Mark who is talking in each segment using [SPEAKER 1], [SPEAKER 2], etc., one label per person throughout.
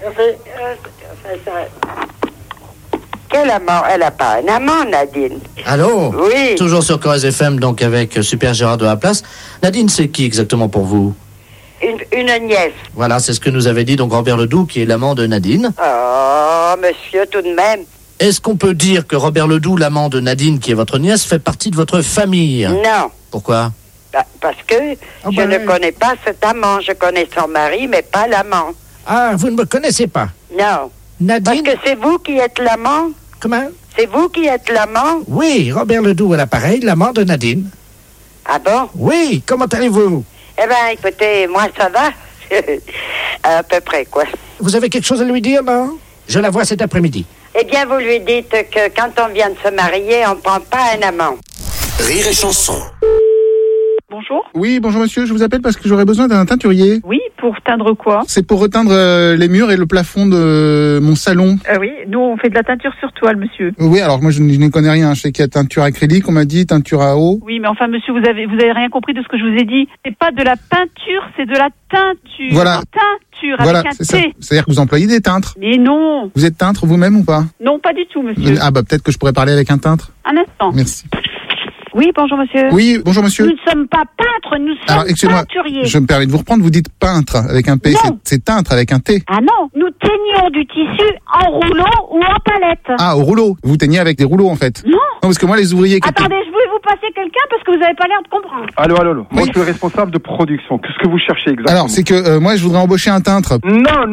[SPEAKER 1] Quel amant? Elle n'a pas un amant, Nadine.
[SPEAKER 2] Allô?
[SPEAKER 1] Oui.
[SPEAKER 2] Toujours sur Corrèze FM, donc avec Super Gérard de la Place. Nadine, c'est qui exactement pour vous?
[SPEAKER 1] Une nièce.
[SPEAKER 2] Voilà, c'est ce que nous avait dit donc Robert Ledoux, qui est l'amant de Nadine.
[SPEAKER 1] Oh, monsieur, tout de même.
[SPEAKER 2] Est-ce qu'on peut dire que Robert Ledoux, l'amant de Nadine, qui est votre nièce, fait partie de votre famille?
[SPEAKER 1] Non.
[SPEAKER 2] Pourquoi?
[SPEAKER 1] Parce que je ne connais pas cet amant. Je connais son mari, mais pas l'amant.
[SPEAKER 2] Ah, vous ne me connaissez pas?
[SPEAKER 1] Non.
[SPEAKER 2] Nadine?
[SPEAKER 1] Parce que c'est vous qui êtes l'amant?
[SPEAKER 2] Comment?
[SPEAKER 1] C'est vous qui êtes l'amant?
[SPEAKER 2] Oui, Robert Ledoux à l'appareil, l'amant de Nadine.
[SPEAKER 1] Ah bon?
[SPEAKER 2] Oui, comment allez-vous?
[SPEAKER 1] Eh bien, écoutez, moi, ça va. À peu près, quoi.
[SPEAKER 2] Vous avez quelque chose à lui dire, non? Je la vois cet après-midi.
[SPEAKER 1] Eh bien, vous lui dites que quand on vient de se marier, on ne prend pas un amant.
[SPEAKER 3] Rire et chanson.
[SPEAKER 4] Bonjour.
[SPEAKER 5] Oui, bonjour monsieur, je vous appelle parce que j'aurais besoin d'un teinturier.
[SPEAKER 4] Oui, pour teindre quoi?
[SPEAKER 5] C'est pour reteindre les murs et le plafond de mon salon.
[SPEAKER 4] Oui, nous on fait de la teinture sur toile, monsieur.
[SPEAKER 5] Oui, alors moi je n'y connais rien. Je sais qu'il y a teinture acrylique, on m'a dit, teinture à eau.
[SPEAKER 4] Oui, mais enfin monsieur, vous avez rien compris de ce que je vous ai dit. C'est pas de la peinture, c'est de la teinture.
[SPEAKER 5] Voilà.
[SPEAKER 4] Teinture
[SPEAKER 5] Voilà,
[SPEAKER 4] avec un
[SPEAKER 5] c'est ça.
[SPEAKER 4] T.
[SPEAKER 5] C'est-à-dire que vous employez des teintres.
[SPEAKER 4] Mais non.
[SPEAKER 5] Vous êtes teintre vous-même ou pas?
[SPEAKER 4] Non, pas du tout, monsieur.
[SPEAKER 5] Ah bah peut-être que je pourrais parler avec un teintre.
[SPEAKER 4] Un instant.
[SPEAKER 5] Merci.
[SPEAKER 4] Oui, bonjour monsieur.
[SPEAKER 5] Oui, bonjour monsieur.
[SPEAKER 4] Nous ne sommes pas peintres, nous
[SPEAKER 5] Alors
[SPEAKER 4] sommes
[SPEAKER 5] excusez-moi,
[SPEAKER 4] teinturiers.
[SPEAKER 5] je me permets de vous reprendre, vous dites peintre avec un P,
[SPEAKER 4] Non.
[SPEAKER 5] c'est teintre avec un T.
[SPEAKER 4] Ah non, nous teignons du tissu en rouleau ou en palette.
[SPEAKER 5] Ah, au rouleau. Vous teignez avec des rouleaux en fait.
[SPEAKER 4] Non.
[SPEAKER 5] Non, parce que moi les ouvriers qui
[SPEAKER 4] Attendez, je voulais vous passer quelqu'un parce que vous n'avez pas l'air de comprendre.
[SPEAKER 6] Allô. Moi,
[SPEAKER 5] Oui.
[SPEAKER 6] je suis le responsable de production. Qu'est-ce que vous cherchez exactement?
[SPEAKER 5] Alors, c'est que moi je voudrais embaucher un teintre.
[SPEAKER 6] Non.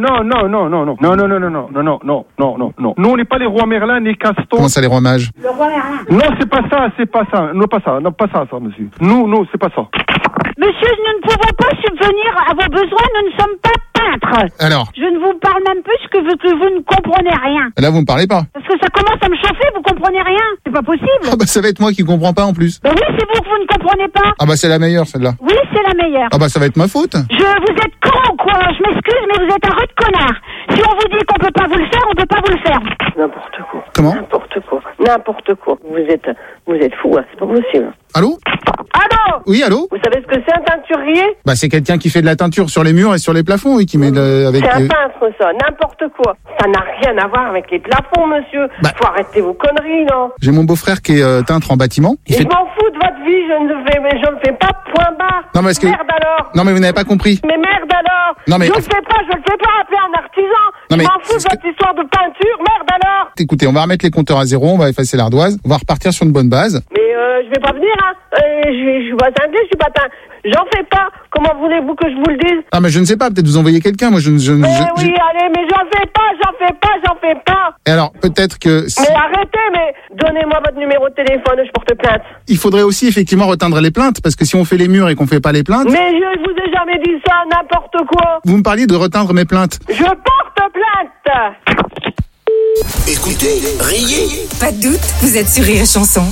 [SPEAKER 6] Nous, on n'est pas les rois Merlin ni Caston.
[SPEAKER 5] Comment ça les rois mages?
[SPEAKER 4] Le roi Merlin.
[SPEAKER 6] Non, c'est pas ça. Non, pas ça, monsieur. Non, c'est pas ça.
[SPEAKER 4] Monsieur, nous ne pouvons pas subvenir à vos besoins, nous ne sommes pas peintres.
[SPEAKER 5] Alors,
[SPEAKER 4] Je ne vous parle même plus que vous ne comprenez rien.
[SPEAKER 5] là vous me parlez pas.
[SPEAKER 4] Parce que ça commence à me chauffer, vous comprenez rien. C'est pas possible.
[SPEAKER 5] Ah bah ça va être moi qui comprends pas en plus.
[SPEAKER 4] Ben oui, c'est vous que vous ne comprenez pas.
[SPEAKER 5] Ah bah c'est la meilleure celle-là.
[SPEAKER 4] Oui, c'est la meilleure.
[SPEAKER 5] Ah bah ça va être ma faute.
[SPEAKER 4] Vous êtes con, quoi. Je m'excuse, mais vous êtes un rude connard. Si on vous dit qu'on peut pas vous le faire, on peut pas vous le faire.
[SPEAKER 1] N'importe quoi.
[SPEAKER 5] Comment?
[SPEAKER 1] N'importe quoi. Vous êtes fou, hein. C'est pas possible.
[SPEAKER 5] Allô?
[SPEAKER 4] Allô?
[SPEAKER 5] Oui, allô?
[SPEAKER 1] Vous savez ce que c'est un teinturier?
[SPEAKER 5] Bah c'est quelqu'un qui fait de la teinture sur les murs et sur les plafonds, oui, qui met avec...
[SPEAKER 1] C'est un peintre, ça. N'importe quoi. Ça n'a rien à voir avec les plafonds, monsieur.
[SPEAKER 5] Bah.
[SPEAKER 1] Faut arrêter vos conneries, non?
[SPEAKER 5] J'ai mon beau-frère qui est peintre en bâtiment.
[SPEAKER 1] Et je m'en fous de votre vie. Je ne fais pas point barre.
[SPEAKER 5] Non, mais est-ce que-
[SPEAKER 1] Merde alors.
[SPEAKER 5] Non mais vous n'avez pas compris.
[SPEAKER 1] Mais merde alors.
[SPEAKER 5] Non, mais-
[SPEAKER 1] Je le fais pas appeler un artisan.
[SPEAKER 5] Non, mais
[SPEAKER 1] Je m'en fous de
[SPEAKER 5] c'est ce
[SPEAKER 1] votre histoire de peinture. Merde alors.
[SPEAKER 5] Écoutez, on va remettre les compteurs à zéro, on va effacer l'ardoise, on va repartir sur une bonne base.
[SPEAKER 1] Mais je vais pas venir, hein. Je suis pas cinglé, je suis pas J'en fais pas. Comment voulez-vous que je vous le dise?
[SPEAKER 5] Ah mais je ne sais pas, peut-être vous envoyez quelqu'un, moi je
[SPEAKER 1] Oui, allez, mais j'en fais pas.
[SPEAKER 5] Et alors, peut-être que...
[SPEAKER 1] Mais arrêtez, mais donnez-moi votre numéro de téléphone, je porte plainte.
[SPEAKER 5] Il faudrait aussi effectivement reteindre les plaintes, parce que si on fait les murs et qu'on fait pas les plaintes...
[SPEAKER 1] Mais je vous ai jamais dit ça, n'importe quoi.
[SPEAKER 5] Vous me parliez de reteindre mes plaintes.
[SPEAKER 1] Je porte plainte.
[SPEAKER 3] Écoutez, riez.
[SPEAKER 7] Pas de doute, vous êtes sur Rire et Chanson.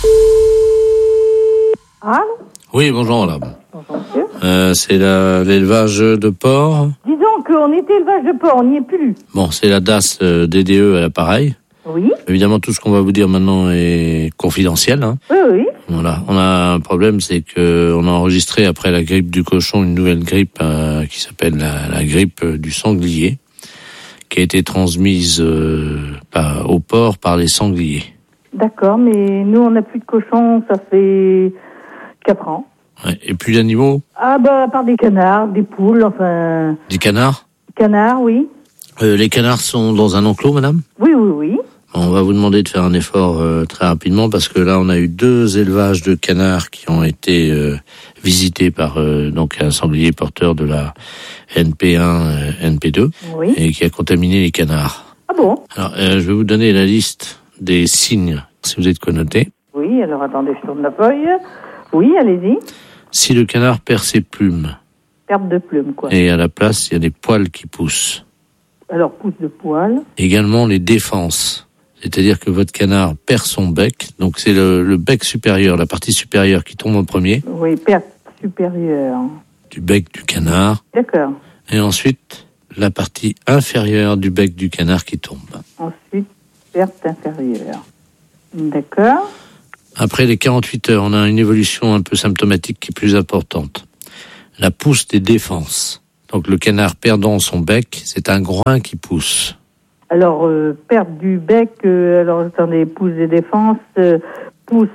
[SPEAKER 4] Allô?
[SPEAKER 2] Oui, bonjour madame.
[SPEAKER 4] Bonjour, monsieur.
[SPEAKER 2] C'est l'élevage de porc.
[SPEAKER 4] Disons qu'on était élevage de porc, on n'y est plus.
[SPEAKER 2] Bon, c'est la DAS DDE à l'appareil.
[SPEAKER 4] Oui?
[SPEAKER 2] Évidemment, tout ce qu'on va vous dire maintenant est confidentiel. Hein.
[SPEAKER 4] Oui.
[SPEAKER 2] Voilà. On a un problème, c'est que on a enregistré après la grippe du cochon une nouvelle grippe qui s'appelle la grippe du sanglier, qui a été transmise au porc par les sangliers.
[SPEAKER 4] D'accord, mais nous on n'a plus de cochons, ça fait 4 ans.
[SPEAKER 2] Ouais. Et plus d'animaux?
[SPEAKER 4] Ah bah à part des canards, des poules, enfin...
[SPEAKER 2] Des canards?
[SPEAKER 4] Canards, oui.
[SPEAKER 2] Les canards sont dans un enclos, madame?
[SPEAKER 4] Oui.
[SPEAKER 2] On va vous demander de faire un effort très rapidement parce que là, on a eu 2 élevages de canards qui ont été visités par donc un sanglier porteur de la NP1, NP2
[SPEAKER 4] Oui.
[SPEAKER 2] et qui a contaminé les canards.
[SPEAKER 4] Ah bon?
[SPEAKER 2] Alors, je vais vous donner la liste des signes, si vous êtes connoté.
[SPEAKER 4] Oui, alors attendez, je tourne la feuille. Oui, allez-y.
[SPEAKER 2] Si le canard perd ses plumes
[SPEAKER 4] Perte de plume, quoi.
[SPEAKER 2] et à la place, il y a des poils qui poussent.
[SPEAKER 4] Alors, pousse de poil.
[SPEAKER 2] Également les défenses. C'est-à-dire que votre canard perd son bec, donc c'est le bec supérieur, la partie supérieure qui tombe en premier,
[SPEAKER 4] Oui, perte supérieure.
[SPEAKER 2] du bec du canard,
[SPEAKER 4] D'accord.
[SPEAKER 2] et ensuite la partie inférieure du bec du canard qui tombe.
[SPEAKER 4] Ensuite, perte inférieure. D'accord.
[SPEAKER 2] Après les 48 heures, on a une évolution un peu symptomatique qui est plus importante. La pousse des défenses. Donc le canard perdant son bec, c'est un groin qui pousse.
[SPEAKER 8] Alors, perte du bec, alors attendez, pousse des défenses, pousse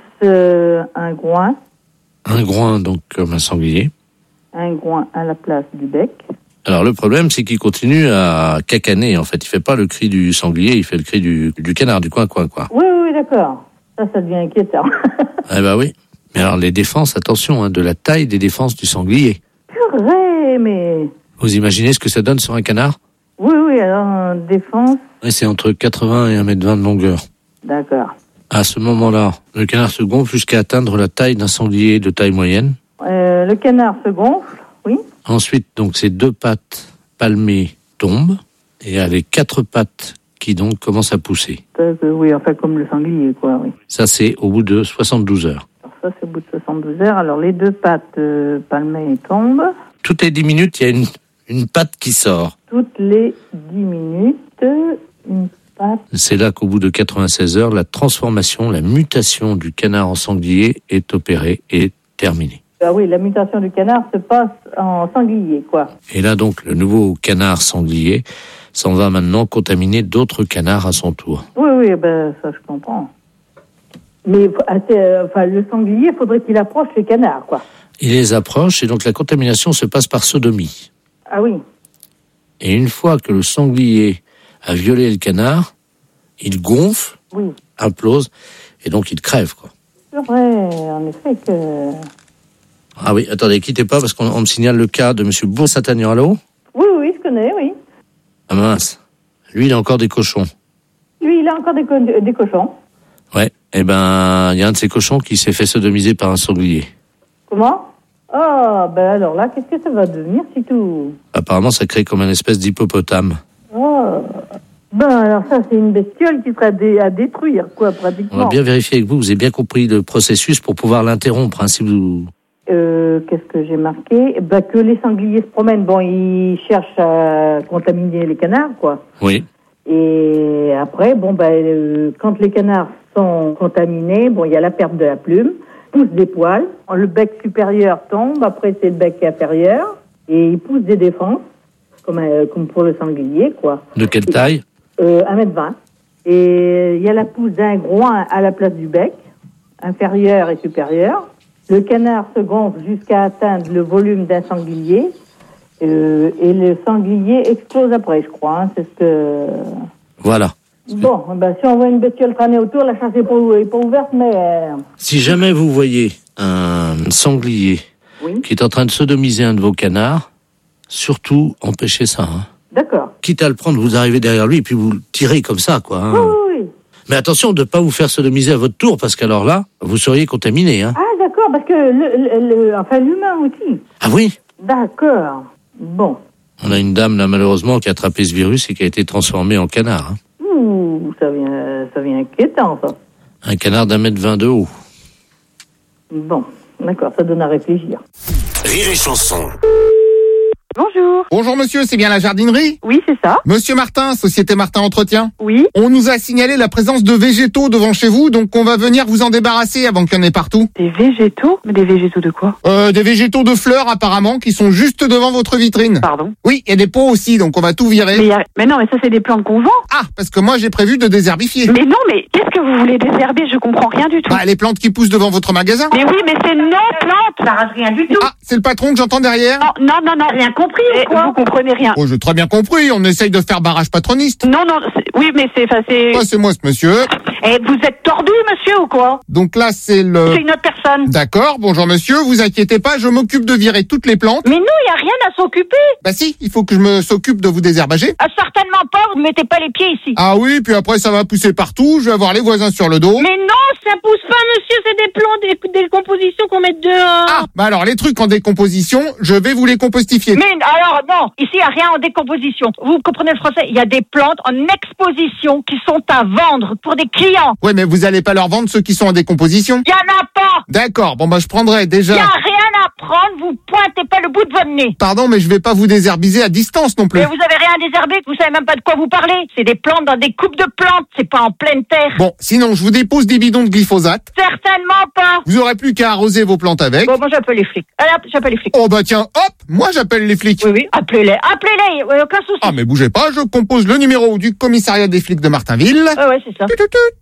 [SPEAKER 8] un groin.
[SPEAKER 2] Un groin, donc comme un sanglier.
[SPEAKER 8] Un groin à la place du bec.
[SPEAKER 2] Alors le problème, c'est qu'il continue à cacaner. En fait, il fait pas le cri du sanglier, il fait le cri du canard, du coin, quoi.
[SPEAKER 8] Oui, d'accord. Ça devient inquiétant.
[SPEAKER 2] Eh ben oui. Mais alors les défenses, attention, de la taille des défenses du sanglier.
[SPEAKER 8] Purée, mais...
[SPEAKER 2] Vous imaginez ce que ça donne sur un canard ?
[SPEAKER 8] Oui, alors défense...
[SPEAKER 2] Et c'est entre 80 et 1,20 m de longueur.
[SPEAKER 8] D'accord.
[SPEAKER 2] À ce moment-là, le canard se gonfle jusqu'à atteindre la taille d'un sanglier de taille moyenne.
[SPEAKER 8] Le canard se gonfle, oui.
[SPEAKER 2] Ensuite, donc, ses 2 pattes palmées tombent. Et il y a les 4 pattes qui, donc, commencent à pousser.
[SPEAKER 8] Oui, enfin, comme le sanglier, quoi, oui.
[SPEAKER 2] Ça, c'est au bout de 72 heures.
[SPEAKER 8] Alors ça, c'est au bout de 72 heures. Alors, les 2 pattes palmées tombent.
[SPEAKER 2] Toutes les 10 minutes, il y a une patte qui sort.
[SPEAKER 8] Toutes les 10 minutes, une patte.
[SPEAKER 2] C'est là qu'au bout de 96 heures, la transformation, la mutation du canard en sanglier est opérée et terminée.
[SPEAKER 8] Ah oui, la mutation du canard se passe en sanglier, quoi.
[SPEAKER 2] Et là, donc, le nouveau canard sanglier s'en va maintenant contaminer d'autres canards à son tour.
[SPEAKER 8] Oui, ça, je comprends. Mais le sanglier, il faudrait qu'il approche les canards, quoi.
[SPEAKER 2] Il les approche et donc la contamination se passe par sodomie.
[SPEAKER 8] Ah oui.
[SPEAKER 2] Et une fois que le sanglier a violé le canard, il gonfle, implose, et donc il crève, quoi.
[SPEAKER 8] C'est vrai, en effet que...
[SPEAKER 2] Ah oui, attendez, quittez pas, parce qu'on me signale le cas de monsieur Bourg-Saint-Agnan. Allô ?
[SPEAKER 8] Oui, je connais, oui.
[SPEAKER 2] Ah mince. Lui, il a encore des cochons.
[SPEAKER 8] Lui, il a encore des cochons.
[SPEAKER 2] Ouais, il y a un de ces cochons qui s'est fait sodomiser par un sanglier.
[SPEAKER 8] Comment ? Ah, alors là, qu'est-ce que ça va devenir, si tout ?
[SPEAKER 2] Apparemment, ça crée comme une espèce d'hippopotame.
[SPEAKER 8] Oh. Alors ça, c'est une bestiole qui serait à détruire, quoi, pratiquement.
[SPEAKER 2] On va bien vérifier avec vous, vous avez bien compris le processus pour pouvoir l'interrompre, si vous...
[SPEAKER 8] Qu'est-ce que j'ai marqué ? Que les sangliers se promènent, ils cherchent à contaminer les canards, quoi.
[SPEAKER 2] Oui.
[SPEAKER 8] Et après, quand les canards sont contaminés, il y a la perte de la plume, pousse des poils, le bec supérieur tombe, après c'est le bec inférieur, et il pousse des défenses, comme pour le sanglier, quoi.
[SPEAKER 2] De quelle taille ?
[SPEAKER 8] 1,20 m. Et il y a la pousse d'un groin à la place du bec, inférieur et supérieur. Le canard se gonfle jusqu'à atteindre le volume d'un sanglier, et le sanglier explose après, je crois. C'est ce que...
[SPEAKER 2] Voilà.
[SPEAKER 8] Bon, si on voit une bestiole traîner autour, la chasse n'est pas ouverte, mais...
[SPEAKER 2] Si jamais vous voyez un sanglier qui est en train de sodomiser un de vos canards, surtout empêchez ça.
[SPEAKER 8] D'accord.
[SPEAKER 2] Quitte à le prendre, vous arrivez derrière lui et puis vous le tirez comme ça, quoi.
[SPEAKER 8] Oui.
[SPEAKER 2] Mais attention de ne pas vous faire sodomiser à votre tour, parce qu'alors là, vous seriez contaminé.
[SPEAKER 8] Ah, d'accord, parce que l'humain aussi.
[SPEAKER 2] Ah oui ?
[SPEAKER 8] D'accord. Bon.
[SPEAKER 2] On a une dame, là, malheureusement, qui a attrapé ce virus et qui a été transformée en canard.
[SPEAKER 8] Ouh, ça vient inquiétant, ça.
[SPEAKER 2] Un canard d'1,20 m de haut.
[SPEAKER 8] Bon, d'accord, ça donne à réfléchir.
[SPEAKER 3] Rire et chanson.
[SPEAKER 4] Bonjour.
[SPEAKER 5] Bonjour monsieur, c'est bien la jardinerie ?
[SPEAKER 4] Oui, c'est ça.
[SPEAKER 5] Monsieur Martin, Société Martin Entretien.
[SPEAKER 4] Oui.
[SPEAKER 5] On nous a signalé la présence de végétaux devant chez vous, donc on va venir vous en débarrasser avant qu'il y en ait partout.
[SPEAKER 4] Des végétaux ? Mais des végétaux de quoi ?
[SPEAKER 5] Des végétaux de fleurs apparemment, qui sont juste devant votre vitrine.
[SPEAKER 4] Pardon ?
[SPEAKER 5] Oui, et des pots aussi, donc on va tout virer.
[SPEAKER 4] Mais non, mais ça c'est des plantes qu'on vend.
[SPEAKER 5] Ah, parce que moi j'ai prévu de désherbifier.
[SPEAKER 4] Mais non, mais qu'est-ce que vous voulez désherber ? Je comprends rien du tout.
[SPEAKER 5] Les plantes qui poussent devant votre magasin.
[SPEAKER 4] Mais oui, mais c'est nos plantes. Ça rage rien du tout.
[SPEAKER 5] Ah, c'est le patron que j'entends derrière ?
[SPEAKER 4] Non. Rien compris ou quoi ? Vous comprenez rien.
[SPEAKER 5] Oh, j'ai très bien compris, on essaye de faire barrage patroniste.
[SPEAKER 4] Non, oui, mais c'est...
[SPEAKER 5] C'est moi ce monsieur.
[SPEAKER 4] Et vous êtes tordu, monsieur, ou quoi ?
[SPEAKER 5] Donc là, c'est
[SPEAKER 4] C'est une autre personne.
[SPEAKER 5] D'accord, bonjour monsieur, vous inquiétez pas, je m'occupe de virer toutes les plantes.
[SPEAKER 4] Mais non, il n'y a rien à s'occuper.
[SPEAKER 5] Bah si, il faut que je me s'occupe de vous désherbager.
[SPEAKER 4] Ah, certainement pas, vous ne mettez pas les pieds ici.
[SPEAKER 5] Ah oui, puis après ça va pousser partout, je vais avoir les voisins sur le dos.
[SPEAKER 4] Mais non, ça pousse pas, monsieur, c'est des plantes, des compositions qu'on met dehors.
[SPEAKER 5] Ah, bah alors les trucs en décomposition, je vais vous les compostifier.
[SPEAKER 4] Mais alors non, ici il n'y a rien en décomposition. Vous comprenez le français ? Il y a des plantes en exposition qui sont à vendre pour des clients.
[SPEAKER 5] Ouais, mais vous allez pas leur vendre ceux qui sont en décomposition.
[SPEAKER 4] Il y en a pas.
[SPEAKER 5] D'accord, bon bah je prendrai déjà...
[SPEAKER 4] Il n'y a rien à prendre, vous pointez pas le bout de votre nez.
[SPEAKER 5] Pardon, mais je vais pas vous désherbiser à distance non plus.
[SPEAKER 4] Mais vous avez rien désherbé, vous savez même pas de quoi vous parlez. C'est des plantes dans des coupes de plantes, c'est pas en pleine terre.
[SPEAKER 5] Bon, sinon je vous dépose des bidons de glyphosate.
[SPEAKER 4] Certainement pas.
[SPEAKER 5] Vous aurez plus qu'à arroser vos plantes avec.
[SPEAKER 4] Bon, moi j'appelle les flics. Allez hop, j'appelle les flics.
[SPEAKER 5] Oh bah tiens, hop, moi j'appelle les flics. flics.
[SPEAKER 4] Oui, appelez-les, aucun souci.
[SPEAKER 5] Ah, mais bougez pas, je compose le numéro du commissariat des flics de Martinville.
[SPEAKER 4] Ouais, c'est ça.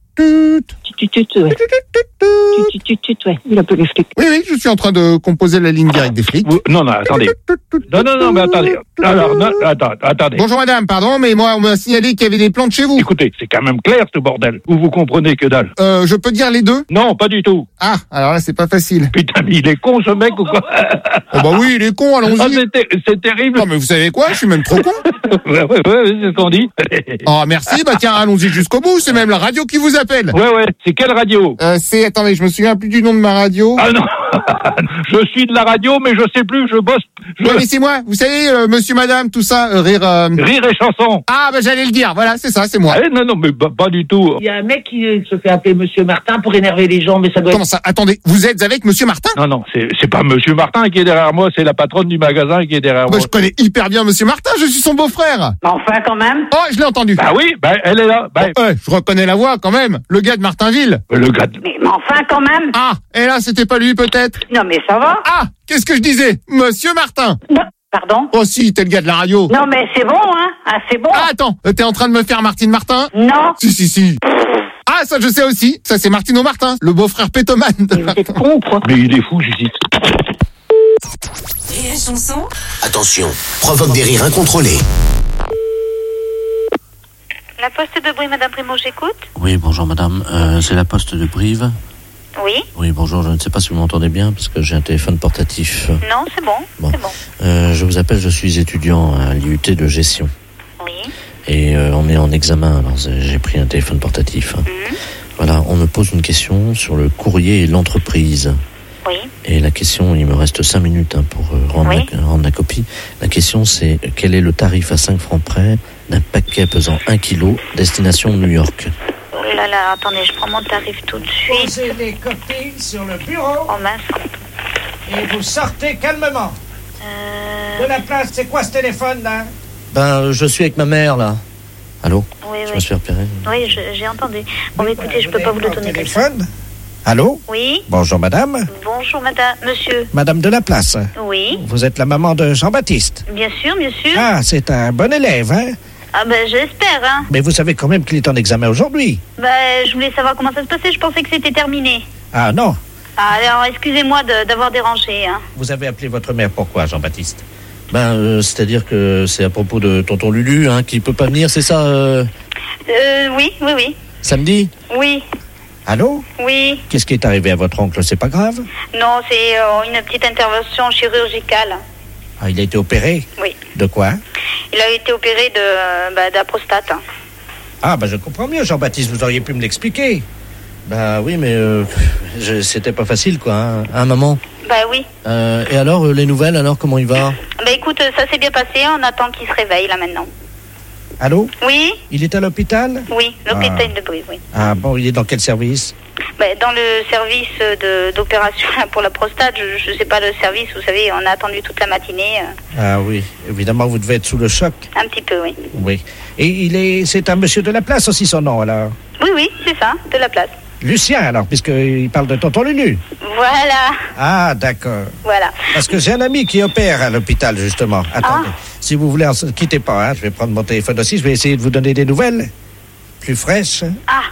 [SPEAKER 4] Ouais. Il appelle les flics.
[SPEAKER 5] Oui, je suis en train de composer la ligne directe des flics.
[SPEAKER 6] Non, attendez. Non, mais attendez. Alors, non, attendez.
[SPEAKER 5] Bonjour madame, pardon, mais moi on m'a signalé qu'il y avait des plantes chez vous.
[SPEAKER 6] Écoutez, c'est quand même clair ce bordel. Vous comprenez que dalle.
[SPEAKER 5] Je peux dire les deux?
[SPEAKER 6] Non, pas du tout.
[SPEAKER 5] Ah, alors là c'est pas facile.
[SPEAKER 6] Putain, mais il est con ce mec ou quoi?
[SPEAKER 5] Oh bah oui, il est con, allons-y.
[SPEAKER 6] Ah, c'est terrible.
[SPEAKER 5] Non mais vous savez quoi, je suis même trop con.
[SPEAKER 6] Ouais, c'est ce qu'on dit.
[SPEAKER 5] Oh merci, bah tiens, allons-y jusqu'au bout, c'est même la radio qui vous appelle.
[SPEAKER 6] Ouais, c'est quelle radio?
[SPEAKER 5] Attendez, je me souviens plus du nom de ma radio.
[SPEAKER 6] Ah non, je suis de la radio, mais je sais plus, je bosse.
[SPEAKER 5] Ouais, mais c'est moi, vous savez, monsieur, madame, tout ça, rire
[SPEAKER 6] et chanson.
[SPEAKER 5] Ah, bah j'allais le dire, voilà, c'est ça, c'est moi.
[SPEAKER 6] Non, mais pas du tout.
[SPEAKER 9] Il y a un mec qui se fait appeler Monsieur Martin pour énerver les gens, mais ça doit
[SPEAKER 5] Comment ça? Attendez, vous êtes avec monsieur Martin?
[SPEAKER 6] Non, c'est pas Monsieur Martin qui est derrière moi, c'est la patronne du magasin qui est derrière moi.
[SPEAKER 5] Je connais hyper bien monsieur Martin, je suis son beau-frère.
[SPEAKER 8] Enfin, quand même.
[SPEAKER 5] Oh, je l'ai entendu.
[SPEAKER 6] Bah oui, elle est là.
[SPEAKER 5] Je reconnais la voix quand même, le gars de Martinville.
[SPEAKER 6] Le gars de...
[SPEAKER 8] Mais enfin, quand même.
[SPEAKER 5] Ah, et là, c'était pas lui peut-être?
[SPEAKER 8] Non, mais ça va.
[SPEAKER 5] Ah, qu'est-ce que je disais? Monsieur Martin.
[SPEAKER 8] Non. Pardon?
[SPEAKER 5] Oh si, t'es le gars de la radio.
[SPEAKER 8] Non, mais c'est bon, hein. Ah, c'est bon.
[SPEAKER 5] Ah, attends, t'es en train de me faire Martine Martin?
[SPEAKER 8] Non.
[SPEAKER 5] Si. Ah, ça je sais aussi, ça c'est Martino Martin, le beau-frère pétomane.
[SPEAKER 4] Mais vous êtes con, quoi.
[SPEAKER 6] Mais il est fou, Judith.
[SPEAKER 7] Rire et chanson.
[SPEAKER 3] Attention, provoque des rires incontrôlés.
[SPEAKER 10] La poste de Brive, Madame Primo, j'écoute.
[SPEAKER 2] Oui, bonjour madame, c'est la poste de Brive.
[SPEAKER 10] Oui.
[SPEAKER 2] Oui, bonjour, je ne sais pas si vous m'entendez bien, parce que j'ai un téléphone portatif.
[SPEAKER 10] Non, c'est bon. C'est bon.
[SPEAKER 2] Je vous appelle, je suis étudiant à l'IUT de gestion.
[SPEAKER 10] Oui.
[SPEAKER 2] Et on est en examen, alors j'ai pris un téléphone portatif. Voilà, on me pose une question sur le courrier et l'entreprise.
[SPEAKER 10] Oui.
[SPEAKER 2] Et la question, il me reste 5 minutes pour rendre la copie. La question, c'est quel est le tarif à 5 francs près d'un paquet pesant 1 kg, destination New York?
[SPEAKER 10] Oh là là, attendez, je prends mon tarif tout de suite.
[SPEAKER 9] Posez les copies sur le bureau
[SPEAKER 10] Oh mince.
[SPEAKER 9] et vous sortez calmement. De la place, c'est quoi ce téléphone là?
[SPEAKER 2] Ben, je suis avec ma mère, là. Allô?
[SPEAKER 10] Oui.
[SPEAKER 2] Je me suis repéré.
[SPEAKER 10] Oui, j'ai entendu. Bon, mais écoutez, je peux pas vous le donner comme ça.
[SPEAKER 11] Téléphone? Allô?
[SPEAKER 10] Oui.
[SPEAKER 11] Bonjour madame.
[SPEAKER 10] Bonjour, madame, monsieur.
[SPEAKER 11] Madame de la place.
[SPEAKER 10] Oui.
[SPEAKER 11] Vous êtes la maman de Jean-Baptiste.
[SPEAKER 10] Bien sûr.
[SPEAKER 11] Ah, c'est un bon élève, hein?
[SPEAKER 10] Ah ben, j'espère, hein.
[SPEAKER 11] Mais vous savez quand même qu'il est en examen aujourd'hui.
[SPEAKER 10] Ben, je voulais savoir comment ça se passait. Je pensais que c'était terminé.
[SPEAKER 11] Ah non.
[SPEAKER 10] Ah, alors, excusez-moi d'avoir dérangé, hein.
[SPEAKER 11] Vous avez appelé votre mère pourquoi, Jean-Baptiste?
[SPEAKER 2] Ben, c'est-à-dire que c'est à propos de tonton Lulu, hein, qui peut pas venir, c'est ça
[SPEAKER 10] Oui.
[SPEAKER 2] Samedi?
[SPEAKER 10] Oui.
[SPEAKER 11] Allô?
[SPEAKER 10] Oui.
[SPEAKER 11] Qu'est-ce qui est arrivé à votre oncle? C'est pas grave?
[SPEAKER 10] Non, c'est une petite intervention chirurgicale.
[SPEAKER 11] Ah, il a été opéré?
[SPEAKER 10] Oui.
[SPEAKER 11] De quoi?
[SPEAKER 10] Il a été opéré de la prostate.
[SPEAKER 11] Ah, je comprends mieux, Jean-Baptiste, vous auriez pu me l'expliquer.
[SPEAKER 2] Bah oui, mais c'était pas facile, quoi, hein, maman.
[SPEAKER 10] Bah oui.
[SPEAKER 2] Et alors, les nouvelles, alors, comment il va?
[SPEAKER 10] Bah écoute, ça s'est bien passé, on attend qu'il se réveille, là, maintenant.
[SPEAKER 11] Allô?
[SPEAKER 10] Oui?
[SPEAKER 11] Il est à l'hôpital?
[SPEAKER 10] Oui, l'hôpital de Brive, oui.
[SPEAKER 11] Ah bon, il est dans quel service?
[SPEAKER 10] Dans le service d'opération pour la prostate, je sais pas le service, vous savez, on a attendu toute la matinée.
[SPEAKER 11] Ah oui, évidemment, vous devez être sous le choc.
[SPEAKER 10] Un petit peu, oui.
[SPEAKER 11] Oui. Et c'est un monsieur de la place aussi, son nom, alors?
[SPEAKER 10] Oui, c'est ça, de la place.
[SPEAKER 11] Lucien, alors, puisqu'il parle de tonton Lulu.
[SPEAKER 10] Voilà.
[SPEAKER 11] Ah, d'accord.
[SPEAKER 10] Voilà.
[SPEAKER 11] Parce que j'ai un ami qui opère à l'hôpital, justement. Attendez, si vous voulez, quittez pas, hein, je vais prendre mon téléphone aussi, je vais essayer de vous donner des nouvelles plus fraîches.
[SPEAKER 10] Ah.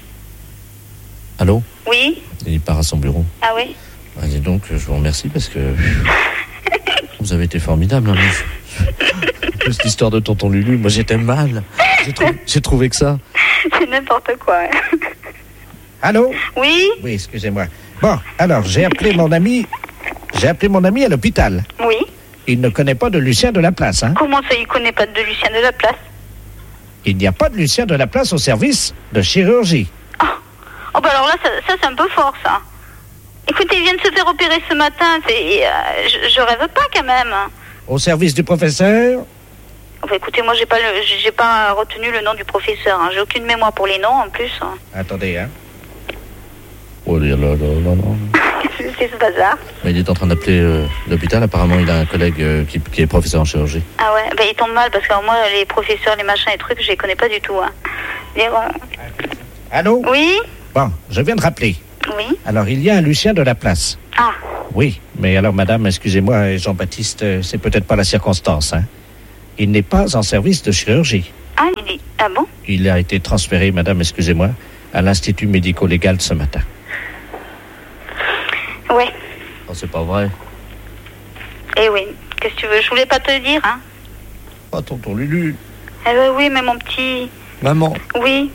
[SPEAKER 2] Allô?
[SPEAKER 10] Oui?
[SPEAKER 2] Il part à son bureau.
[SPEAKER 10] Ah oui?
[SPEAKER 2] Ah, dis donc, je vous remercie parce que vous avez été formidable. Hein, cette histoire de tonton Lulu, moi j'étais mal. J'ai trouvé que ça.
[SPEAKER 10] C'est n'importe quoi.
[SPEAKER 11] Allô?
[SPEAKER 10] Oui?
[SPEAKER 11] Oui, excusez-moi. Bon, alors, j'ai appelé mon ami à l'hôpital.
[SPEAKER 10] Oui?
[SPEAKER 11] Il ne connaît pas de Lucien de la place, hein?
[SPEAKER 10] Comment ça, il connaît pas de Lucien de la place?
[SPEAKER 11] Il n'y a pas de Lucien de la place au service de chirurgie.
[SPEAKER 10] Oh bah alors là, ça c'est un peu fort, ça. Écoutez, il vient de se faire opérer ce matin, je rêve pas quand même.
[SPEAKER 11] Au service du professeur?
[SPEAKER 10] Enfin, écoutez, moi j'ai pas retenu le nom du professeur, hein. J'ai aucune mémoire pour les noms en plus. Hein.
[SPEAKER 11] Attendez, hein.
[SPEAKER 2] Oh là là là là.
[SPEAKER 10] C'est ce bazar.
[SPEAKER 2] Mais il est en train d'appeler l'hôpital, apparemment il a un collègue qui est professeur en chirurgie.
[SPEAKER 10] Ah ouais, il tombe mal parce que moi les professeurs, les machins, les trucs, je les connais pas du tout. Hein.
[SPEAKER 11] Allô?
[SPEAKER 10] Oui?
[SPEAKER 11] Bon, je viens de rappeler.
[SPEAKER 10] Oui?
[SPEAKER 11] Alors, il y a un Lucien de la place.
[SPEAKER 10] Ah.
[SPEAKER 11] Oui, mais alors, madame, excusez-moi, Jean-Baptiste, c'est peut-être pas la circonstance, hein. Il n'est pas en service de chirurgie.
[SPEAKER 10] Ah bon?
[SPEAKER 11] Il a été transféré, madame, excusez-moi, à l'Institut médico-légal ce matin.
[SPEAKER 10] Ouais.
[SPEAKER 11] Oh, c'est pas vrai.
[SPEAKER 10] Eh oui, qu'est-ce que tu veux? Je voulais pas te le dire, hein.
[SPEAKER 11] Oh, tonton Lulu.
[SPEAKER 10] Eh oui, mais mon petit...
[SPEAKER 11] Maman.
[SPEAKER 10] Oui.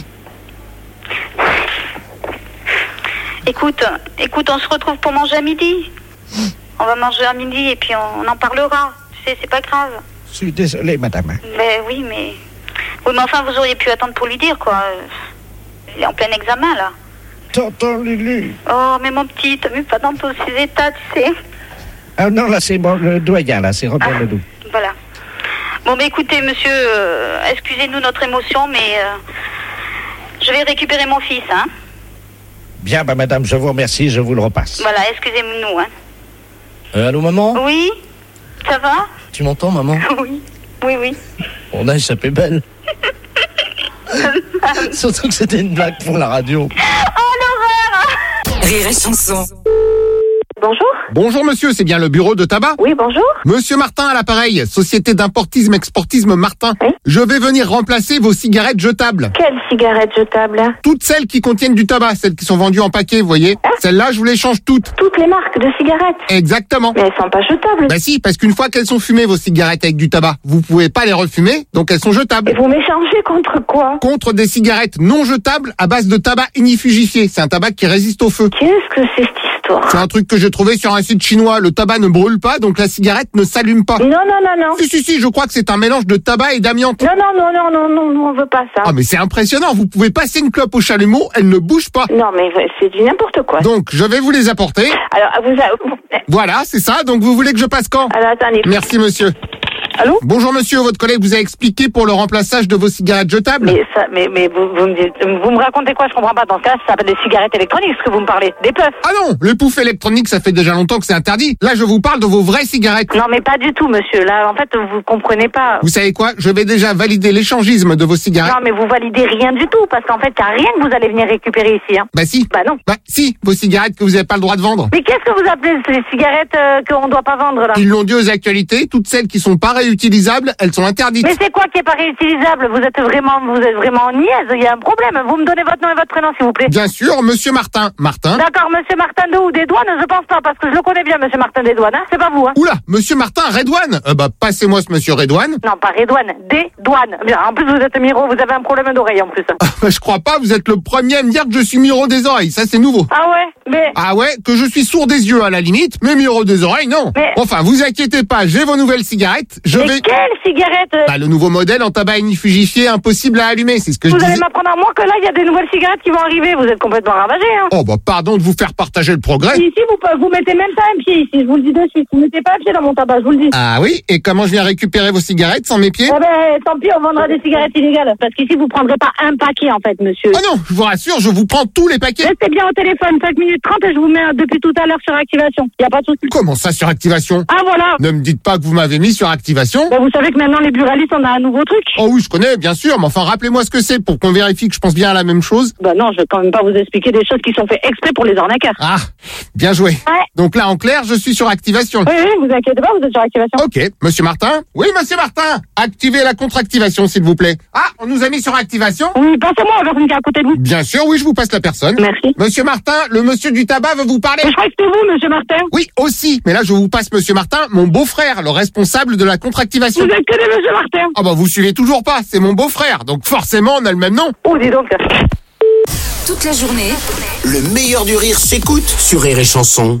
[SPEAKER 10] Écoute, on se retrouve pour manger à midi. On va manger à midi et puis on en parlera. Tu sais, c'est pas grave.
[SPEAKER 11] Je suis désolé, madame.
[SPEAKER 10] Ben oui, mais enfin, vous auriez pu attendre pour lui dire, quoi. Il est en plein examen, là.
[SPEAKER 11] Tonton Lulu.
[SPEAKER 10] Oh, mais mon petit, t'as vu pas dans tous ces états, tu sais.
[SPEAKER 11] Ah non, là, c'est bon, le doyen, là, c'est Robert Ledoux.
[SPEAKER 10] Voilà. Bon, mais écoutez, monsieur, excusez-nous notre émotion, mais je vais récupérer mon fils, hein.
[SPEAKER 11] Bien, madame, je vous remercie, je vous le repasse.
[SPEAKER 10] Voilà, excusez-nous, hein.
[SPEAKER 2] Allô, maman?
[SPEAKER 10] Oui? Ça va?
[SPEAKER 2] Tu m'entends, maman?
[SPEAKER 10] Oui.
[SPEAKER 2] Mon âge, ça fait belle. Surtout que c'était une blague pour la radio.
[SPEAKER 10] Oh, l'horreur!
[SPEAKER 7] Rire et chanson.
[SPEAKER 1] Bonjour.
[SPEAKER 5] Bonjour monsieur, c'est bien le bureau de tabac?
[SPEAKER 1] Oui, bonjour.
[SPEAKER 5] Monsieur Martin à l'appareil, société d'importisme-exportisme Martin.
[SPEAKER 1] Oui.
[SPEAKER 5] Je vais venir remplacer vos cigarettes jetables.
[SPEAKER 1] Quelle cigarette jetable?
[SPEAKER 5] Toutes celles qui contiennent du tabac, celles qui sont vendues en paquet, vous voyez. Celles-là, je vous les change toutes.
[SPEAKER 1] Toutes les marques de cigarettes?
[SPEAKER 5] Exactement.
[SPEAKER 1] Mais elles sont pas jetables.
[SPEAKER 5] Bah si, parce qu'une fois qu'elles sont fumées, vos cigarettes avec du tabac, vous pouvez pas les refumer, donc elles sont jetables.
[SPEAKER 1] Et vous m'échangez contre quoi?
[SPEAKER 5] Contre des cigarettes non jetables à base de tabac ignifugifié. C'est un tabac qui résiste au feu.
[SPEAKER 1] Qu'est-ce que c'est cette histoire?
[SPEAKER 5] C'est un truc que j'ai trouvé sur un site chinois. Le tabac ne brûle pas, donc la cigarette ne s'allume pas.
[SPEAKER 1] Non.
[SPEAKER 5] Si, je crois que c'est un mélange de tabac et d'amiante.
[SPEAKER 1] Non, on veut pas ça.
[SPEAKER 5] Ah, mais c'est impressionnant. Vous pouvez passer une clope au chalumeau, elle ne bouge pas.
[SPEAKER 1] Non, mais c'est du n'importe quoi.
[SPEAKER 5] Donc, je vais vous les apporter.
[SPEAKER 1] Alors,
[SPEAKER 5] Voilà, c'est ça. Donc, vous voulez que je passe quand?
[SPEAKER 1] Alors, attendez.
[SPEAKER 5] Merci, monsieur.
[SPEAKER 1] Allô?
[SPEAKER 5] Bonjour, monsieur. Votre collègue vous a expliqué pour le remplaçage de vos cigarettes jetables?
[SPEAKER 8] Mais vous me racontez quoi? Je comprends pas. Dans ce cas, ça s'appelle des cigarettes électroniques, ce que vous me parlez. Des puffs.
[SPEAKER 5] Ah non, les poufs électroniques, ça fait déjà longtemps que c'est interdit. Là, je vous parle de vos vraies cigarettes.
[SPEAKER 8] Non, mais pas du tout, monsieur. Là, en fait, vous comprenez pas.
[SPEAKER 5] Vous savez quoi? Je vais déjà valider l'échangisme de vos cigarettes.
[SPEAKER 8] Non, mais vous validez rien du tout, parce qu'en fait, y a rien que vous allez venir récupérer ici, hein.
[SPEAKER 5] Bah si.
[SPEAKER 8] Bah non.
[SPEAKER 5] Bah si, vos cigarettes que vous n'avez pas le droit de vendre.
[SPEAKER 8] Mais qu'est-ce que vous appelez ces cigarettes qu'on doit pas vendre, là?
[SPEAKER 5] Ils l'ont dit aux actualités, toutes celles qui sont pas réutilisables, elles sont interdites.
[SPEAKER 8] Mais c'est quoi qui est pas réutilisable? Vous êtes vraiment niaise. Il y a un problème. Vous me donnez votre nom et votre prénom, s'il vous plaît.
[SPEAKER 5] Bien sûr, monsieur Martin. Martin.
[SPEAKER 8] D'accord, monsieur Martin de ou des douanes, je pense pas, parce que je le connais bien, monsieur Martin des douanes, hein. C'est pas vous, hein.
[SPEAKER 5] Oula, monsieur Martin Redouane. Bah, passez-moi ce monsieur Redouane.
[SPEAKER 8] Non, pas Redouane, des douanes. Bien, en plus, vous êtes miro, vous avez un problème d'oreille, en plus.
[SPEAKER 5] Je crois pas, vous êtes le premier à me dire que je suis miro des oreilles. Ça, c'est nouveau.
[SPEAKER 8] Ah ouais, mais...
[SPEAKER 5] Ah ouais, que je suis sourd des yeux à la limite, mais miro des oreilles, non.
[SPEAKER 8] Mais...
[SPEAKER 5] Enfin, vous inquiétez pas, j'ai vos nouvelles cigarettes.
[SPEAKER 8] Mais quelle cigarette?
[SPEAKER 5] Bah, le nouveau modèle en tabac ignifugifié impossible à allumer, c'est ce que je disais.
[SPEAKER 8] Vous allez m'apprendre à moi que là, il y a des nouvelles cigarettes qui vont arriver. Vous êtes complètement ravagé, hein.
[SPEAKER 5] Oh, bah, pardon de vous faire partager le progrès.
[SPEAKER 8] Ici, vous mettez même pas un pied ici, je vous le dis de suite. Vous mettez pas un pied dans mon tabac, je vous le dis.
[SPEAKER 5] Ah oui? Et comment je viens récupérer vos cigarettes sans mes pieds?
[SPEAKER 8] Eh ben, tant pis, on vendra des cigarettes illégales. Parce qu'ici, vous prendrez pas un paquet, en fait, monsieur.
[SPEAKER 5] Oh non, je vous rassure, je vous prends tous les paquets.
[SPEAKER 8] Restez bien au téléphone, 5 minutes 30 et je vous mets depuis tout à l'heure sur activation. Y a pas de souci.
[SPEAKER 5] Comment ça, sur activation?
[SPEAKER 8] Ah, voilà.
[SPEAKER 5] Ne me dites pas que vous m'avez mis sur activation.
[SPEAKER 8] Ben, vous savez que maintenant, les buralistes, on a un nouveau truc.
[SPEAKER 5] Oh oui, je connais, bien sûr, mais enfin, rappelez-moi ce que c'est pour qu'on vérifie que je pense bien à la même chose.
[SPEAKER 8] Bah non, je vais quand même pas vous expliquer des choses qui sont faites exprès pour les arnaqueurs.
[SPEAKER 5] Ah, bien joué.
[SPEAKER 8] Ouais.
[SPEAKER 5] Donc là, en clair, je suis sur activation.
[SPEAKER 8] Oui, vous inquiétez pas, vous êtes sur activation.
[SPEAKER 5] Ok, monsieur Martin? Oui, monsieur Martin. Activez la contre-activation, s'il vous plaît. Ah, on nous a mis sur activation?
[SPEAKER 8] Oui, passez-moi la personne qui est à côté de vous.
[SPEAKER 5] Bien sûr, oui, je vous passe la personne.
[SPEAKER 8] Merci.
[SPEAKER 5] Monsieur Martin, le monsieur du tabac veut vous parler.
[SPEAKER 8] Mais je crois que c'est vous, monsieur Martin.
[SPEAKER 5] Oui, aussi. Mais là, je vous passe monsieur Martin, mon beau-frère, le responsable de la contre-activation.
[SPEAKER 8] Vous êtes que des monsieur Martin.
[SPEAKER 5] Ah bah, vous suivez toujours pas, c'est mon beau-frère. Donc forcément, on a le même nom.
[SPEAKER 8] Oh, dis donc.
[SPEAKER 7] Toute la journée,
[SPEAKER 3] Le meilleur du rire s'écoute sur Rire et Chanson.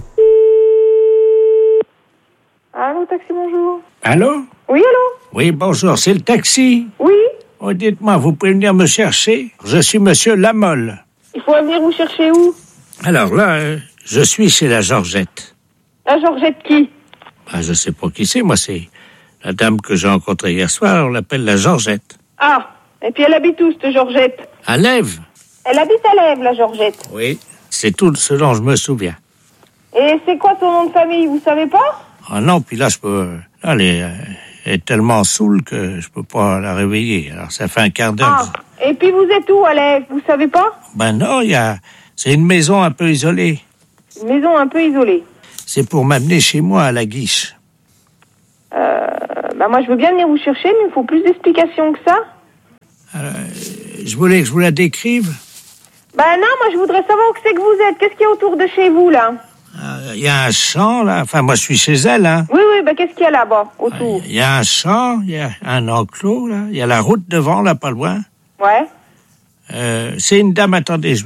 [SPEAKER 1] Allô, taxi, bonjour.
[SPEAKER 11] Allô?
[SPEAKER 1] Oui, allô?
[SPEAKER 11] Oui, bonjour, c'est le taxi.
[SPEAKER 1] Oui?
[SPEAKER 11] Oh, dites-moi, vous pouvez venir me chercher? Je suis monsieur Lamolle.
[SPEAKER 1] Il faut venir vous chercher où?
[SPEAKER 11] Alors là, je suis chez la Georgette.
[SPEAKER 1] La Georgette qui?
[SPEAKER 11] Ah, je sais pas qui c'est, moi, c'est la dame que j'ai rencontrée hier soir, on l'appelle la Georgette.
[SPEAKER 1] Ah, et puis elle habite où, cette Georgette?
[SPEAKER 11] À Lèves?
[SPEAKER 1] Elle habite à Lèves, la Georgette.
[SPEAKER 11] Oui, c'est tout ce dont je me souviens.
[SPEAKER 1] Et c'est quoi son nom de famille, vous savez pas?
[SPEAKER 11] Ah non, puis là, je peux... Là, elle est tellement saoule que je peux pas la réveiller. Alors, ça fait un quart d'heure.
[SPEAKER 1] Ah, et puis vous êtes où à Lèves, vous savez pas?
[SPEAKER 11] Ben non, c'est une maison un peu isolée.
[SPEAKER 1] Une maison un peu isolée.
[SPEAKER 11] C'est pour m'amener chez moi à la Guiche.
[SPEAKER 1] Moi, je veux bien venir vous chercher, mais il faut plus d'explications que ça.
[SPEAKER 11] Je voulais que je vous la décrive.
[SPEAKER 1] Non, moi, je voudrais savoir où c'est que vous êtes. Qu'est-ce qu'il y a autour de chez vous, là?
[SPEAKER 11] Il y a un champ, là. Enfin, moi, je suis chez elle, hein.
[SPEAKER 1] Oui, qu'est-ce qu'il y a là-bas, autour?
[SPEAKER 11] Il y a un champ, il y a un enclos, là. Il y a la route devant, là, pas loin.
[SPEAKER 1] Ouais.
[SPEAKER 11] C'est une dame, attendez.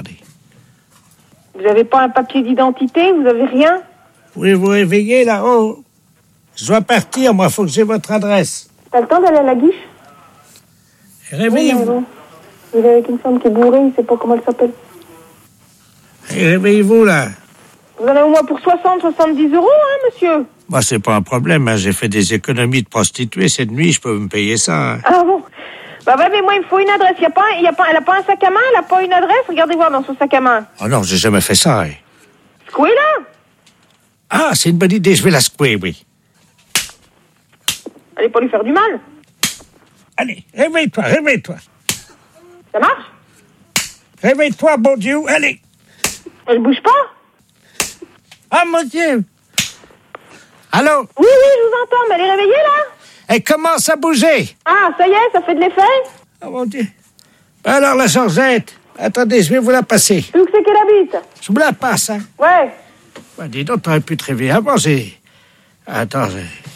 [SPEAKER 1] Vous avez pas un papier d'identité? Vous avez rien?
[SPEAKER 11] Oui, vous réveillez, là-haut. Je dois partir, moi, faut que j'ai votre adresse.
[SPEAKER 1] T'as le temps d'aller à la Guiche?
[SPEAKER 11] Réveillez-vous.
[SPEAKER 1] Il est avec une femme qui est bourrée, il sait pas comment elle s'appelle.
[SPEAKER 11] Réveillez-vous, là.
[SPEAKER 1] Vous en avez au moins pour 70 euros, hein, monsieur?
[SPEAKER 11] Moi, c'est pas un problème, hein. J'ai fait des économies de prostituée cette nuit, je peux me payer ça. Hein.
[SPEAKER 1] Ah bon? Mais moi, il me faut une adresse. Elle a pas un sac à main? Elle a pas une adresse? Regardez voir dans son sac à main.
[SPEAKER 11] Oh non, j'ai jamais fait ça, hein.
[SPEAKER 1] Secouez là?
[SPEAKER 11] Ah, c'est une bonne idée, je vais la secouer, oui.
[SPEAKER 1] Allez pas lui faire du mal.
[SPEAKER 11] Allez, réveille-toi.
[SPEAKER 1] Ça marche?
[SPEAKER 11] Réveille-toi, bon Dieu, allez.
[SPEAKER 1] Elle bouge pas?
[SPEAKER 11] Ah, mon Dieu. Allô?
[SPEAKER 1] Oui, je vous entends, mais elle est réveillée, là?
[SPEAKER 11] Elle commence à bouger.
[SPEAKER 1] Ah, ça y est, ça fait de l'effet?
[SPEAKER 11] Oh, mon Dieu. Alors, la Georgette, attendez, je vais vous la passer.
[SPEAKER 1] Où c'est qu'elle habite?
[SPEAKER 11] Je vous la passe, hein.
[SPEAKER 1] Ouais.
[SPEAKER 11] Bah, dis donc, t'aurais pu te réveiller avant, Attends,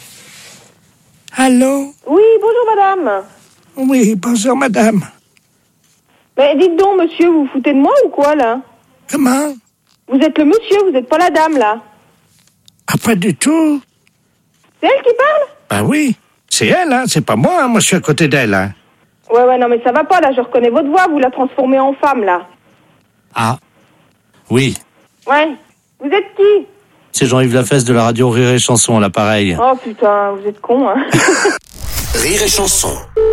[SPEAKER 11] Allô?
[SPEAKER 1] Oui, bonjour, madame.
[SPEAKER 11] Oui, bonjour, madame.
[SPEAKER 1] Mais dites donc, monsieur, vous vous foutez de moi ou quoi, là?
[SPEAKER 11] Comment?
[SPEAKER 1] Vous êtes le monsieur, vous n'êtes pas la dame, là.
[SPEAKER 11] Ah, pas du tout.
[SPEAKER 1] C'est elle qui parle?
[SPEAKER 11] Ben oui, c'est elle, hein, c'est pas moi, hein. Moi je suis à côté d'elle, hein.
[SPEAKER 1] Ouais, non, mais ça va pas, là, je reconnais votre voix, vous la transformez en femme, là.
[SPEAKER 2] Ah, oui.
[SPEAKER 1] Ouais, vous êtes qui?
[SPEAKER 2] C'est Jean-Yves Lafesse de la radio Rire et Chanson à l'appareil.
[SPEAKER 1] Oh putain, vous êtes con, hein.
[SPEAKER 3] Rire et Chanson.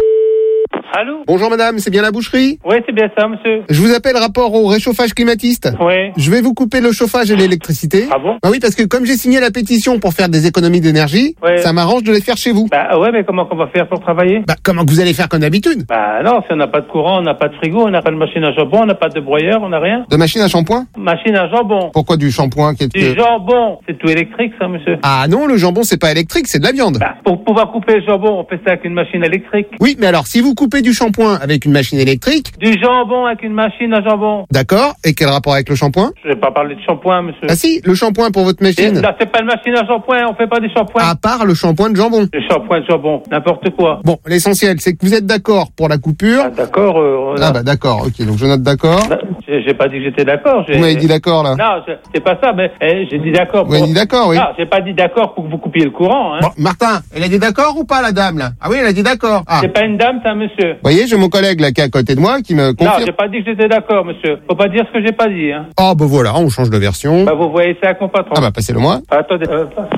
[SPEAKER 6] Allô?
[SPEAKER 5] Bonjour madame, c'est bien la boucherie?
[SPEAKER 6] Oui, c'est bien ça, monsieur.
[SPEAKER 5] Je vous appelle rapport au réchauffage climatiste.
[SPEAKER 6] Oui.
[SPEAKER 5] Je vais vous couper le chauffage et l'électricité.
[SPEAKER 6] Ah bon?
[SPEAKER 5] Bah oui, parce que comme j'ai signé la pétition pour faire des économies d'énergie,
[SPEAKER 6] Ouais.
[SPEAKER 5] ça m'arrange de les faire chez vous.
[SPEAKER 6] Bah ouais, mais comment qu'on va faire pour travailler?
[SPEAKER 5] Bah comment que vous allez faire comme d'habitude?
[SPEAKER 6] Bah non, si on n'a pas de courant, on n'a pas de frigo, on n'a pas de machine à jambon, on n'a pas de broyeur, on n'a rien.
[SPEAKER 5] De machine à shampoing?
[SPEAKER 6] Machine à jambon.
[SPEAKER 5] Pourquoi du shampoing qui est...
[SPEAKER 6] Du jambon, c'est tout électrique ça, monsieur.
[SPEAKER 5] Ah non, le jambon c'est pas électrique, c'est de la viande.
[SPEAKER 6] Bah, pour pouvoir couper le jambon, on fait ça avec une machine électrique.
[SPEAKER 5] Oui, mais alors si vous coupez du shampoing avec une machine électrique...
[SPEAKER 6] Du jambon avec une machine à jambon.
[SPEAKER 5] D'accord, et quel rapport avec le shampoing?
[SPEAKER 6] Je vais pas parler de shampoing, monsieur.
[SPEAKER 5] Ah si, le shampoing pour votre machine.
[SPEAKER 6] Là, c'est pas une machine à shampoing, on fait pas des shampoings.
[SPEAKER 5] À part le shampoing de jambon.
[SPEAKER 6] Le shampoing de jambon, n'importe quoi.
[SPEAKER 5] Bon, l'essentiel, c'est que vous êtes d'accord pour la coupure.
[SPEAKER 6] Ah, d'accord,
[SPEAKER 5] Ah bah d'accord, ok, donc je note d'accord.
[SPEAKER 6] J'ai pas dit que j'étais d'accord.
[SPEAKER 5] Vous m'avez dit d'accord là.
[SPEAKER 6] Non, c'est pas ça, mais j'ai dit d'accord.
[SPEAKER 5] Vous avez dit d'accord, oui.
[SPEAKER 6] Non, j'ai pas dit d'accord pour que vous coupiez le courant. Hein.
[SPEAKER 5] Bon, Martin, elle a dit d'accord ou pas la dame là? Ah oui, elle a dit d'accord. Ah.
[SPEAKER 6] C'est pas une dame, c'est un monsieur.
[SPEAKER 5] Vous voyez, j'ai mon collègue là qui est à côté de moi qui me confirme.
[SPEAKER 6] Non, j'ai pas dit que j'étais d'accord, monsieur. Faut pas dire ce que j'ai pas dit. Hein.
[SPEAKER 5] Oh bah voilà, on change de version.
[SPEAKER 6] Bah vous voyez ça avec mon patron.
[SPEAKER 5] Ah bah passez-le moi.
[SPEAKER 6] Attendez.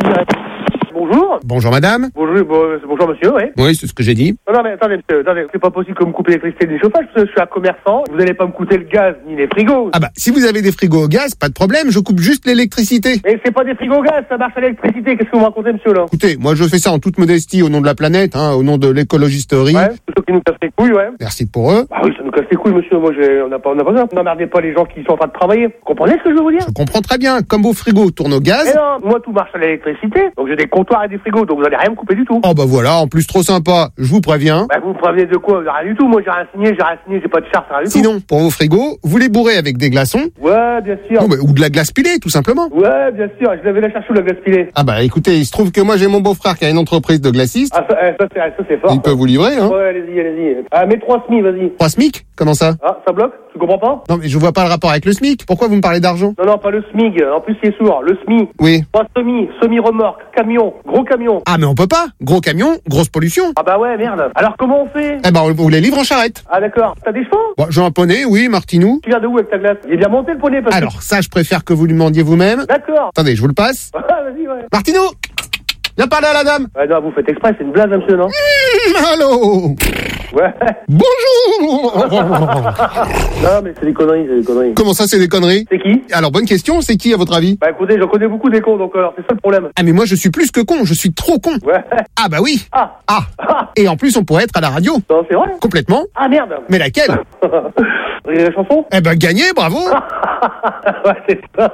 [SPEAKER 6] Bonjour.
[SPEAKER 5] Bonjour madame.
[SPEAKER 6] Bonjour monsieur, oui.
[SPEAKER 5] Oui, c'est ce que j'ai dit.
[SPEAKER 6] Non mais attendez monsieur, c'est pas possible que vous me coupez l'électricité du chauffage parce que je suis un commerçant. Vous allez pas me coûter le gaz ni les frigos.
[SPEAKER 5] Ah bah si vous avez des frigos au gaz, pas de problème, je coupe juste l'électricité.
[SPEAKER 6] Mais c'est pas des frigos au gaz, ça marche à l'électricité. Qu'est-ce que vous me racontez monsieur là?
[SPEAKER 5] Écoutez, moi je fais ça en toute modestie au nom de la planète, hein, au nom de l'écologisterie.
[SPEAKER 6] Ouais, c'est ceux qui nous cassent les couilles, ouais.
[SPEAKER 5] Merci pour eux.
[SPEAKER 6] Bah oui, ça nous casse les couilles monsieur. Moi on n'a pas besoin. N'emmerdez pas les gens qui sont en train de travailler. Vous comprenez ce que je veux vous dire?
[SPEAKER 5] Je comprends très bien, comme vos frigos tournent au gaz.
[SPEAKER 6] Mais non, moi tout marche à l'électricité. Donc j'ai des comptoirs et des frigos, donc vous allez rien me couper du tout.
[SPEAKER 5] Oh bah voilà, en plus trop sympa, je vous préviens.
[SPEAKER 6] Bah vous me prévenez de quoi? Rien du tout. Moi j'ai rien signé, j'ai pas de charte, rien du tout.
[SPEAKER 5] Sinon, pour vos frigos, vous les bourrez avec des glaçons.
[SPEAKER 6] Ouais, bien sûr.
[SPEAKER 5] Non, bah, ou de la glace pilée, tout simplement.
[SPEAKER 6] Ouais, bien sûr. Je l'avais la chercher où la glace pilée?
[SPEAKER 5] Ah bah écoutez, il se trouve que moi j'ai mon beau-frère qui a une entreprise de glacistes.
[SPEAKER 6] Ah ça c'est fort.
[SPEAKER 5] Il peut vous livrer, hein.
[SPEAKER 6] Ouais, allez-y. Ah, mets 3 SMI, vas-y.
[SPEAKER 5] 3 SMIC? Comment ça?
[SPEAKER 6] Ah, ça bloque? Tu comprends pas?
[SPEAKER 5] Non mais je vois pas le rapport avec le SMIC. Pourquoi vous me parlez d'argent?
[SPEAKER 6] Non, pas le SMIG. En plus, il est sourd. Le SMI.
[SPEAKER 5] Oui.
[SPEAKER 6] 3 semi-remorque, camion, gros camion.
[SPEAKER 5] Ah mais on peut pas. Gros camion, grosse pollution.
[SPEAKER 6] Ah bah ouais, merde. Alors comment on fait?
[SPEAKER 5] Eh ben on vous les livre en charrette.
[SPEAKER 6] Ah d'accord. T'as des chevaux?
[SPEAKER 5] Bon, j'ai un poney, oui, Martinou.
[SPEAKER 6] Tu viens de où avec ta glace? Il est bien monté le poney parce
[SPEAKER 5] Alors ça, je préfère que vous lui demandiez vous-même.
[SPEAKER 6] D'accord.
[SPEAKER 5] Attendez, je vous le passe.
[SPEAKER 6] Vas-y, ouais.
[SPEAKER 5] Martinou! Viens parler à la dame.
[SPEAKER 6] Ouais, non, vous faites exprès, c'est une blague, monsieur, non?
[SPEAKER 5] Allô.
[SPEAKER 6] Ouais.
[SPEAKER 5] Bonjour.
[SPEAKER 6] Non, mais c'est des conneries.
[SPEAKER 5] Comment ça, c'est des conneries?
[SPEAKER 6] C'est qui?
[SPEAKER 5] Alors, bonne question, c'est qui à votre avis?
[SPEAKER 6] Bah écoutez, j'en connais beaucoup des cons, donc alors c'est ça le problème.
[SPEAKER 5] Ah mais moi je suis plus que con, je suis trop con.
[SPEAKER 6] Ouais.
[SPEAKER 5] Ah bah oui.
[SPEAKER 6] Ah.
[SPEAKER 5] Et en plus on pourrait être à la radio.
[SPEAKER 6] Non, c'est vrai?
[SPEAKER 5] Complètement.
[SPEAKER 6] Ah merde.
[SPEAKER 5] Mais laquelle?
[SPEAKER 6] La chanson?
[SPEAKER 5] Eh ben gagné, bravo.
[SPEAKER 6] Ouais, c'est ça.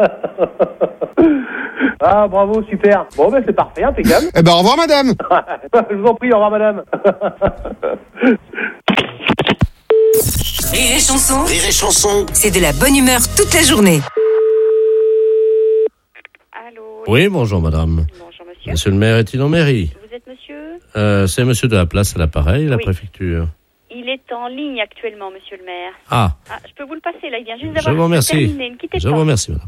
[SPEAKER 6] Ah bravo, super. Bon ben c'est parfait, impeccable.
[SPEAKER 5] Eh ben au revoir madame.
[SPEAKER 6] Je vous en prie, au revoir madame.
[SPEAKER 7] Rire et chanson.
[SPEAKER 3] Rire et chanson.
[SPEAKER 7] C'est de la bonne humeur toute la journée.
[SPEAKER 10] Allô?
[SPEAKER 2] Oui, bonjour madame.
[SPEAKER 10] Bonjour monsieur.
[SPEAKER 2] Monsieur le maire est-il en mairie?
[SPEAKER 10] Vous êtes monsieur?
[SPEAKER 2] C'est monsieur de la place à l'appareil, la
[SPEAKER 10] Oui.
[SPEAKER 2] préfecture.
[SPEAKER 10] Il est en ligne actuellement, monsieur le maire.
[SPEAKER 2] Ah,
[SPEAKER 10] Je peux vous le passer là, il vient juste
[SPEAKER 2] je
[SPEAKER 10] d'avoir
[SPEAKER 2] vous remercie.
[SPEAKER 10] terminé. Ne quittez
[SPEAKER 2] Je
[SPEAKER 10] pas.
[SPEAKER 2] vous remercie madame.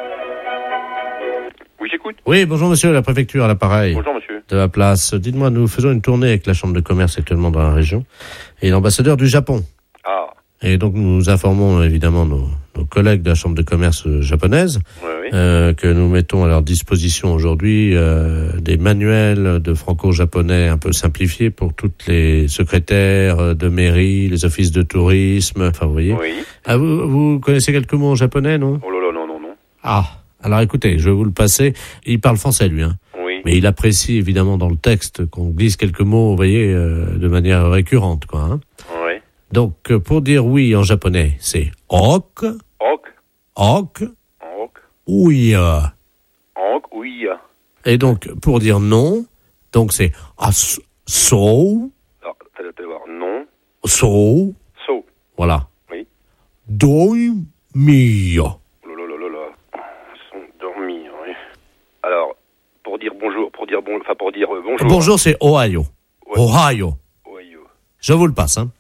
[SPEAKER 12] Oui, j'écoute.
[SPEAKER 2] Oui, bonjour monsieur, la préfecture à l'appareil.
[SPEAKER 12] Bonjour, monsieur.
[SPEAKER 2] De la place. Dites-moi, nous faisons une tournée avec la chambre de commerce actuellement dans la région et l'ambassadeur du Japon.
[SPEAKER 12] Ah,
[SPEAKER 2] Et donc nous informons évidemment nos collègues de la chambre de commerce japonaise
[SPEAKER 12] oui.
[SPEAKER 2] que nous mettons à leur disposition aujourd'hui des manuels de franco-japonais un peu simplifiés pour toutes les secrétaires de mairie, les offices de tourisme, enfin vous voyez.
[SPEAKER 12] Oui.
[SPEAKER 2] Ah, vous connaissez quelques mots en japonais, non?
[SPEAKER 12] Oh là là, non.
[SPEAKER 2] Ah, alors écoutez, je vais vous le passer. Il parle français lui, hein.
[SPEAKER 12] Oui.
[SPEAKER 2] Mais il apprécie évidemment dans le texte qu'on glisse quelques mots, vous voyez, de manière récurrente, quoi. Hein.
[SPEAKER 12] Oui.
[SPEAKER 2] Donc, pour dire oui en japonais, c'est ok,
[SPEAKER 12] Ok.
[SPEAKER 2] ouya.
[SPEAKER 12] Ok, oui.
[SPEAKER 2] Et donc, pour dire non, donc c'est so,
[SPEAKER 12] Alors, t'allais voir. Non.
[SPEAKER 2] so,
[SPEAKER 12] So.
[SPEAKER 2] voilà.
[SPEAKER 12] Oui.
[SPEAKER 2] Doi mio.
[SPEAKER 12] Oh là là là là. Ils sont dormis, oui. Alors, pour dire bonjour, pour dire bonjour.
[SPEAKER 2] Bonjour, c'est Ohio.
[SPEAKER 12] Ouais.
[SPEAKER 2] Ohio.
[SPEAKER 12] Ohio.
[SPEAKER 2] Je vous le passe, hein.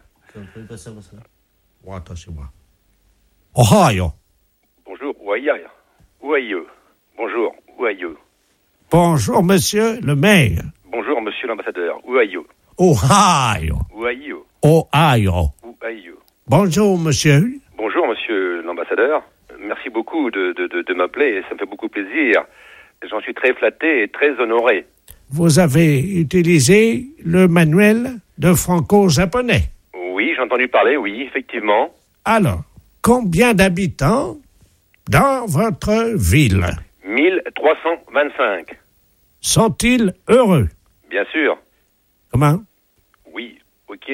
[SPEAKER 2] Ohio.
[SPEAKER 12] Bonjour, Ohio. Bonjour, Ohio.
[SPEAKER 2] Bonjour, monsieur le maire.
[SPEAKER 12] Bonjour, monsieur l'ambassadeur. Ohio.
[SPEAKER 2] Ohio.
[SPEAKER 12] Ohio.
[SPEAKER 2] Ohio.
[SPEAKER 12] Ohio.
[SPEAKER 2] Bonjour, monsieur.
[SPEAKER 12] Bonjour, monsieur l'ambassadeur. Merci beaucoup de m'appeler. Ça me fait beaucoup plaisir. J'en suis très flatté et très honoré.
[SPEAKER 2] Vous avez utilisé le manuel de franco-japonais.
[SPEAKER 12] Oui, j'ai entendu parler, oui, effectivement.
[SPEAKER 2] Alors, combien d'habitants dans votre ville
[SPEAKER 12] 1325.
[SPEAKER 2] sont-ils heureux?
[SPEAKER 12] Bien sûr.
[SPEAKER 2] Comment?
[SPEAKER 12] Oui, ok.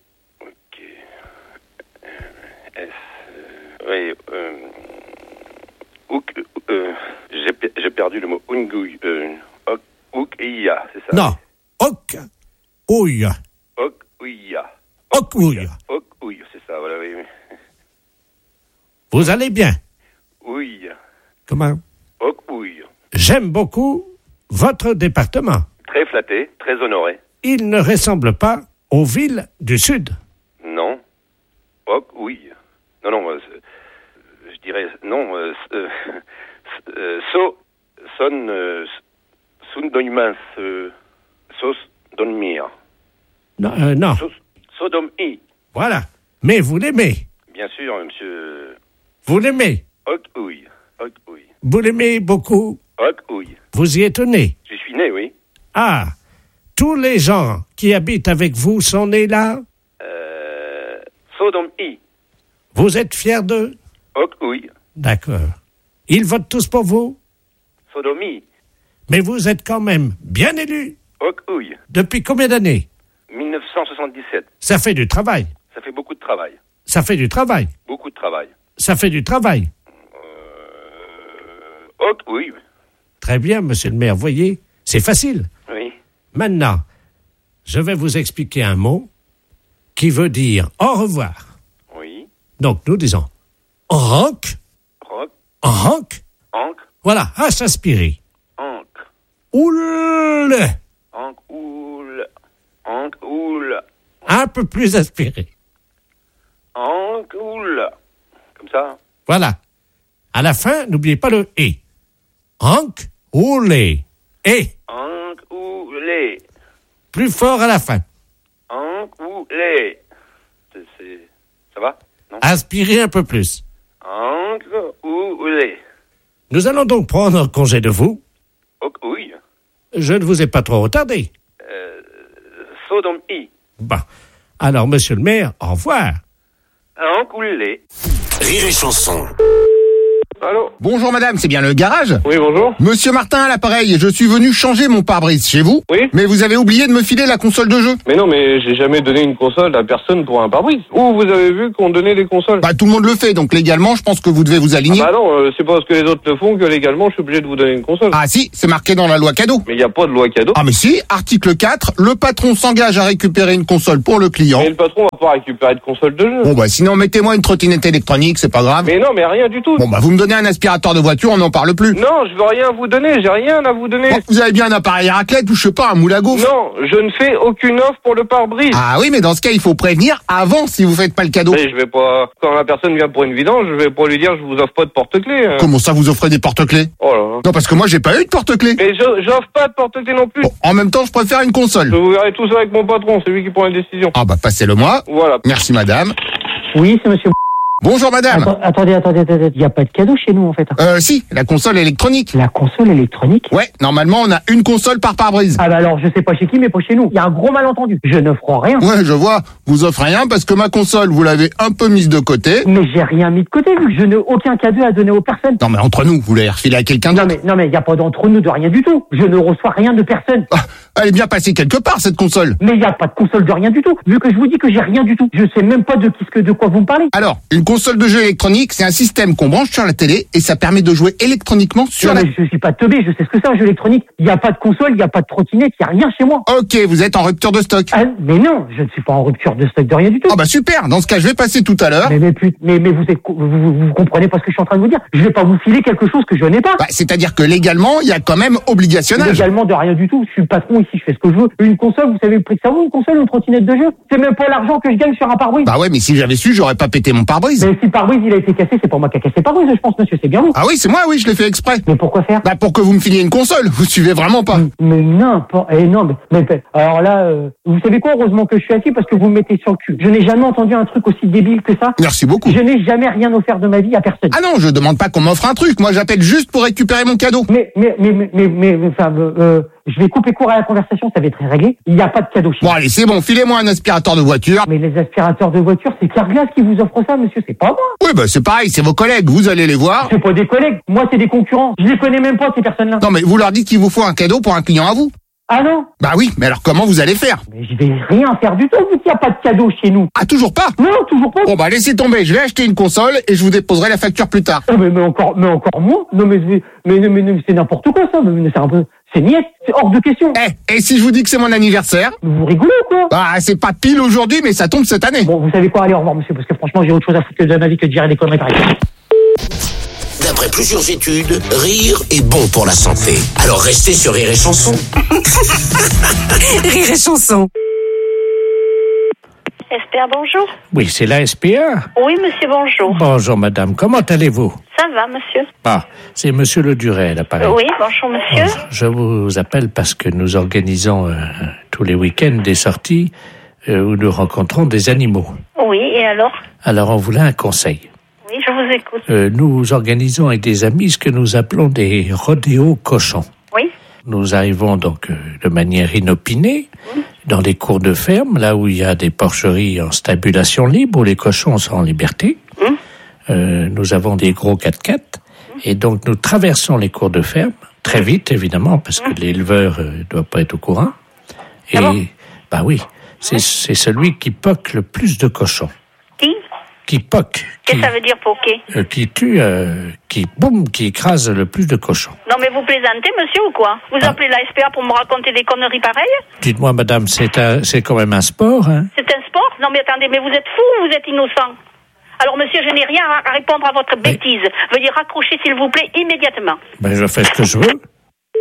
[SPEAKER 12] Oui, j'ai perdu le mot ungui. Iya, c'est ça?
[SPEAKER 2] Non. Ok. Ouya.
[SPEAKER 12] Iya.
[SPEAKER 2] Ok ouya.
[SPEAKER 12] Oui, c'est ça, voilà, oui.
[SPEAKER 2] Vous allez bien?
[SPEAKER 12] Oui.
[SPEAKER 2] Comment?
[SPEAKER 12] Oui.
[SPEAKER 2] J'aime beaucoup votre département.
[SPEAKER 12] Très flatté, très honoré.
[SPEAKER 2] Il ne ressemble pas aux villes du Sud.
[SPEAKER 12] Non. Oui. Non, je dirais non. Sun donimans, sos donmir.
[SPEAKER 2] Non, non.
[SPEAKER 12] Sodomi.
[SPEAKER 2] Voilà. Mais vous l'aimez.
[SPEAKER 12] Bien sûr, monsieur.
[SPEAKER 2] Vous l'aimez.
[SPEAKER 12] Oui.
[SPEAKER 2] Vous l'aimez beaucoup.
[SPEAKER 12] Oui.
[SPEAKER 2] Vous y êtes né.
[SPEAKER 12] Je suis né, oui.
[SPEAKER 2] Ah. Tous les gens qui habitent avec vous sont nés là.
[SPEAKER 12] Sodomi.
[SPEAKER 2] Vous êtes fiers d'eux?
[SPEAKER 12] Oui.
[SPEAKER 2] D'accord. Ils votent tous pour vous?
[SPEAKER 12] Sodomi.
[SPEAKER 2] Mais vous êtes quand même bien élu.
[SPEAKER 12] Oui.
[SPEAKER 2] Depuis combien d'années?
[SPEAKER 12] 1977.
[SPEAKER 2] Ça fait du travail.
[SPEAKER 12] Ça fait beaucoup de travail.
[SPEAKER 2] Ça fait du travail.
[SPEAKER 12] Beaucoup de travail.
[SPEAKER 2] Ça fait du travail.
[SPEAKER 12] Oui.
[SPEAKER 2] Très bien, monsieur le maire. Voyez, c'est facile.
[SPEAKER 12] Oui.
[SPEAKER 2] Maintenant, je vais vous expliquer un mot qui veut dire au revoir.
[SPEAKER 12] Oui.
[SPEAKER 2] Donc, nous disons rank. Rank.
[SPEAKER 12] Ank.
[SPEAKER 2] Voilà, à s'inspirer.
[SPEAKER 12] Ank.
[SPEAKER 2] Oul.
[SPEAKER 12] Ank. Oul. Ank. Oul.
[SPEAKER 2] Un peu plus aspiré.
[SPEAKER 12] Ank. Oul. Comme ça.
[SPEAKER 2] Voilà. À la fin, n'oubliez pas le « et ». Ank, oulé. Et.
[SPEAKER 12] Ank. Oulé.
[SPEAKER 2] Plus fort à la fin.
[SPEAKER 12] Ank. Oulé. Ça va? Non?
[SPEAKER 2] Inspirez un peu plus.
[SPEAKER 12] Ank. Oulé.
[SPEAKER 2] Nous allons donc prendre congé de vous.
[SPEAKER 12] Oui.
[SPEAKER 11] Je ne vous ai pas trop retardé.
[SPEAKER 12] Sodom I.
[SPEAKER 11] Bon. Alors, monsieur le maire, au revoir.
[SPEAKER 12] Enculé.
[SPEAKER 3] Rire et chanson.
[SPEAKER 6] Allô?
[SPEAKER 5] Bonjour madame, c'est bien le garage?
[SPEAKER 6] Oui, bonjour.
[SPEAKER 5] Monsieur Martin à l'appareil, je suis venu changer mon pare-brise chez vous.
[SPEAKER 6] Oui.
[SPEAKER 5] Mais vous avez oublié de me filer la console de jeu.
[SPEAKER 6] Mais non, mais j'ai jamais donné une console à personne pour un pare-brise. Où vous avez vu qu'on donnait des consoles?
[SPEAKER 5] Bah tout le monde le fait, donc légalement je pense que vous devez vous aligner.
[SPEAKER 6] Ah bah non, c'est pas parce que les autres le font que légalement je suis obligé de vous donner une console.
[SPEAKER 5] Ah si, c'est marqué dans la loi cadeau.
[SPEAKER 6] Mais il n'y a pas de loi cadeau.
[SPEAKER 5] Ah mais si, article 4, le patron s'engage à récupérer une console pour le client.
[SPEAKER 6] Mais le patron va pas récupérer de console de jeu.
[SPEAKER 5] Bon bah sinon mettez-moi une trottinette électronique, c'est pas grave.
[SPEAKER 6] Mais non, mais rien du tout.
[SPEAKER 5] Bon bah vous me donnez un aspirateur de voiture, on n'en parle plus.
[SPEAKER 6] Non, je veux rien vous donner, j'ai rien à vous donner.
[SPEAKER 5] Bon, vous avez bien un appareil à raclette ou je sais pas, un moule à gaufre?
[SPEAKER 6] Non, je ne fais aucune offre pour le pare-brise.
[SPEAKER 5] Ah oui, mais dans ce cas il faut prévenir avant si vous faites pas le cadeau.
[SPEAKER 6] Mais je vais pas, quand la personne vient pour une vidange, je vais pas lui dire je vous offre pas de porte-clés.
[SPEAKER 5] Comment ça vous offrez des porte-clés?
[SPEAKER 6] Oh là là.
[SPEAKER 5] Non parce que moi j'ai pas eu de porte-clés.
[SPEAKER 6] Mais j'offre pas de porte-clés non plus.
[SPEAKER 5] Bon, en même temps je préfère une console.
[SPEAKER 6] Je vous verrai tout ça avec mon patron, c'est lui qui prend les décisions.
[SPEAKER 5] Ah bah passez-le moi.
[SPEAKER 6] Voilà.
[SPEAKER 5] Merci madame.
[SPEAKER 13] Oui, c'est monsieur.
[SPEAKER 5] Bonjour madame.
[SPEAKER 13] Attendez, il n'y a pas de cadeau chez nous en fait.
[SPEAKER 5] Si, la console électronique.
[SPEAKER 13] La console électronique?
[SPEAKER 5] Ouais, normalement on a une console par pare-brise.
[SPEAKER 13] Ah bah alors je sais pas chez qui mais pas chez nous. Il y a un gros malentendu. Je n'offre rien.
[SPEAKER 5] Ouais, je vois. Vous offrez rien parce que ma console vous l'avez un peu mise de côté.
[SPEAKER 13] Mais j'ai rien mis de côté vu que je n'ai aucun cadeau à donner aux personnes.
[SPEAKER 5] Non mais entre nous, vous l'avez refilé à quelqu'un d'autre.
[SPEAKER 13] Non mais il n'y a pas d'entre nous de rien du tout. Je ne reçois rien de personne.
[SPEAKER 5] Ah, elle est bien passée quelque part cette console.
[SPEAKER 13] Mais il n'y a pas de console de rien du tout. Vu que je vous dis que j'ai rien du tout. Je sais même pas de quoi vous me parlez.
[SPEAKER 5] Alors, une console de jeu électronique, c'est un système qu'on branche sur la télé et ça permet de jouer électroniquement sur
[SPEAKER 13] mais je suis pas teubé, je sais ce que c'est un jeu électronique. Il n'y a pas de console, il n'y a pas de trottinette, il n'y a rien chez moi.
[SPEAKER 5] Ok, vous êtes en rupture de stock.
[SPEAKER 13] Ah, mais non, je ne suis pas en rupture de stock de rien du tout.
[SPEAKER 5] Ah bah super, dans ce cas je vais passer tout à l'heure.
[SPEAKER 13] Mais vous comprenez pas ce que je suis en train de vous dire. Je vais pas vous filer quelque chose que je n'ai pas.
[SPEAKER 5] Bah, c'est-à-dire que légalement, il y a quand même obligationnage.
[SPEAKER 13] Légalement de rien du tout, je suis le patron ici, je fais ce que je veux. Une console, vous savez le prix que ça vaut, une console ou une trottinette de jeu? C'est même pas l'argent que je gagne sur un pare-brise.
[SPEAKER 5] Bah ouais, mais si j'avais su, j'aurais pas pété mon pare-brise.
[SPEAKER 13] Mais si le pare-brise il a été cassé, c'est pas moi qui a cassé le pare-brise, je pense, monsieur, c'est bien vous.
[SPEAKER 5] Ah oui, c'est moi, oui, je l'ai fait exprès.
[SPEAKER 13] Mais pourquoi faire?
[SPEAKER 5] Bah pour que vous me filiez une console, vous suivez vraiment pas.
[SPEAKER 13] Mais n'importe, non, mais alors là, vous savez quoi, heureusement que je suis assis parce que vous me mettez sur le cul. Je n'ai jamais entendu un truc aussi débile que ça.
[SPEAKER 5] Merci beaucoup.
[SPEAKER 13] Je n'ai jamais rien offert de ma vie à personne.
[SPEAKER 5] Ah non, je demande pas qu'on m'offre un truc, moi j'appelle juste pour récupérer mon cadeau.
[SPEAKER 13] Je vais couper court à la conversation, ça va être réglé. Il n'y a pas de cadeau chez
[SPEAKER 5] Bon allez, c'est bon, filez-moi un aspirateur de voiture.
[SPEAKER 13] Mais les aspirateurs de voiture, c'est Carglass qui vous offre ça, monsieur, c'est pas moi.
[SPEAKER 5] Oui, bah c'est pareil, c'est vos collègues, vous allez les voir.
[SPEAKER 13] C'est pas des collègues, moi c'est des concurrents. Je les connais même pas, ces personnes-là.
[SPEAKER 5] Non mais vous leur dites qu'il vous faut un cadeau pour un client à vous.
[SPEAKER 13] Ah non?
[SPEAKER 5] Bah oui, mais alors comment vous allez faire?
[SPEAKER 13] Mais je vais rien faire du tout, vu qu'il n'y a pas de cadeau chez nous.
[SPEAKER 5] Ah, toujours pas?
[SPEAKER 13] Non, toujours pas.
[SPEAKER 5] Bon bah laissez tomber, je vais acheter une console et je vous déposerai la facture plus tard.
[SPEAKER 13] Oh, mais encore moi? Non mais c'est n'importe quoi ça, mais c'est un peu... C'est niette, c'est hors de question.
[SPEAKER 5] Et si je vous dis que c'est mon anniversaire?
[SPEAKER 13] Vous rigolez ou quoi?
[SPEAKER 5] Bah c'est pas pile aujourd'hui, mais ça tombe cette année.
[SPEAKER 13] Bon, vous savez quoi, allez au revoir monsieur, parce que franchement j'ai autre chose à foutre de ma vie que de gérer des conneries pareilles.
[SPEAKER 3] D'après plusieurs études, rire est bon pour la santé. Alors restez sur Rire et Chanson.
[SPEAKER 7] Rire et Chanson.
[SPEAKER 10] SPA, bonjour.
[SPEAKER 11] Oui, c'est la SPA.
[SPEAKER 10] Oui, monsieur, bonjour.
[SPEAKER 11] Bonjour, madame. Comment allez-vous?
[SPEAKER 10] Ça va, monsieur.
[SPEAKER 11] Ah, c'est monsieur Le Duret, à l'appareil.
[SPEAKER 10] Oui, bonjour, monsieur.
[SPEAKER 11] Bonjour. Je vous appelle parce que nous organisons tous les week-ends des sorties où nous rencontrons des animaux.
[SPEAKER 10] Oui, et alors?
[SPEAKER 11] Alors, on voulait un conseil.
[SPEAKER 10] Oui, je vous écoute.
[SPEAKER 11] Nous organisons avec des amis ce que nous appelons des rodéos cochons.
[SPEAKER 10] Oui.
[SPEAKER 11] Nous arrivons donc de manière inopinée dans les cours de ferme, là où il y a des porcheries en stabulation libre, où les cochons sont en liberté. Nous avons des gros 4x4, et donc nous traversons les cours de ferme, très vite évidemment, parce que l'éleveur ne doit pas être au courant. Et, bah oui, c'est celui qui poque le plus de cochons. Qui poque.
[SPEAKER 10] Qu'est-ce que ça veut dire poquer?
[SPEAKER 11] Qui tue, qui écrase le plus de cochons.
[SPEAKER 10] Non mais vous plaisantez, monsieur, ou quoi? Vous appelez la SPA pour me raconter des conneries pareilles?
[SPEAKER 11] Dites-moi, madame, c'est quand même un sport, hein?
[SPEAKER 10] C'est un sport? Non mais attendez, mais vous êtes fou ou vous êtes innocent? Alors monsieur, je n'ai rien à répondre à votre bêtise. Veuillez raccrocher s'il vous plaît immédiatement.
[SPEAKER 11] Ben je fais ce que je veux.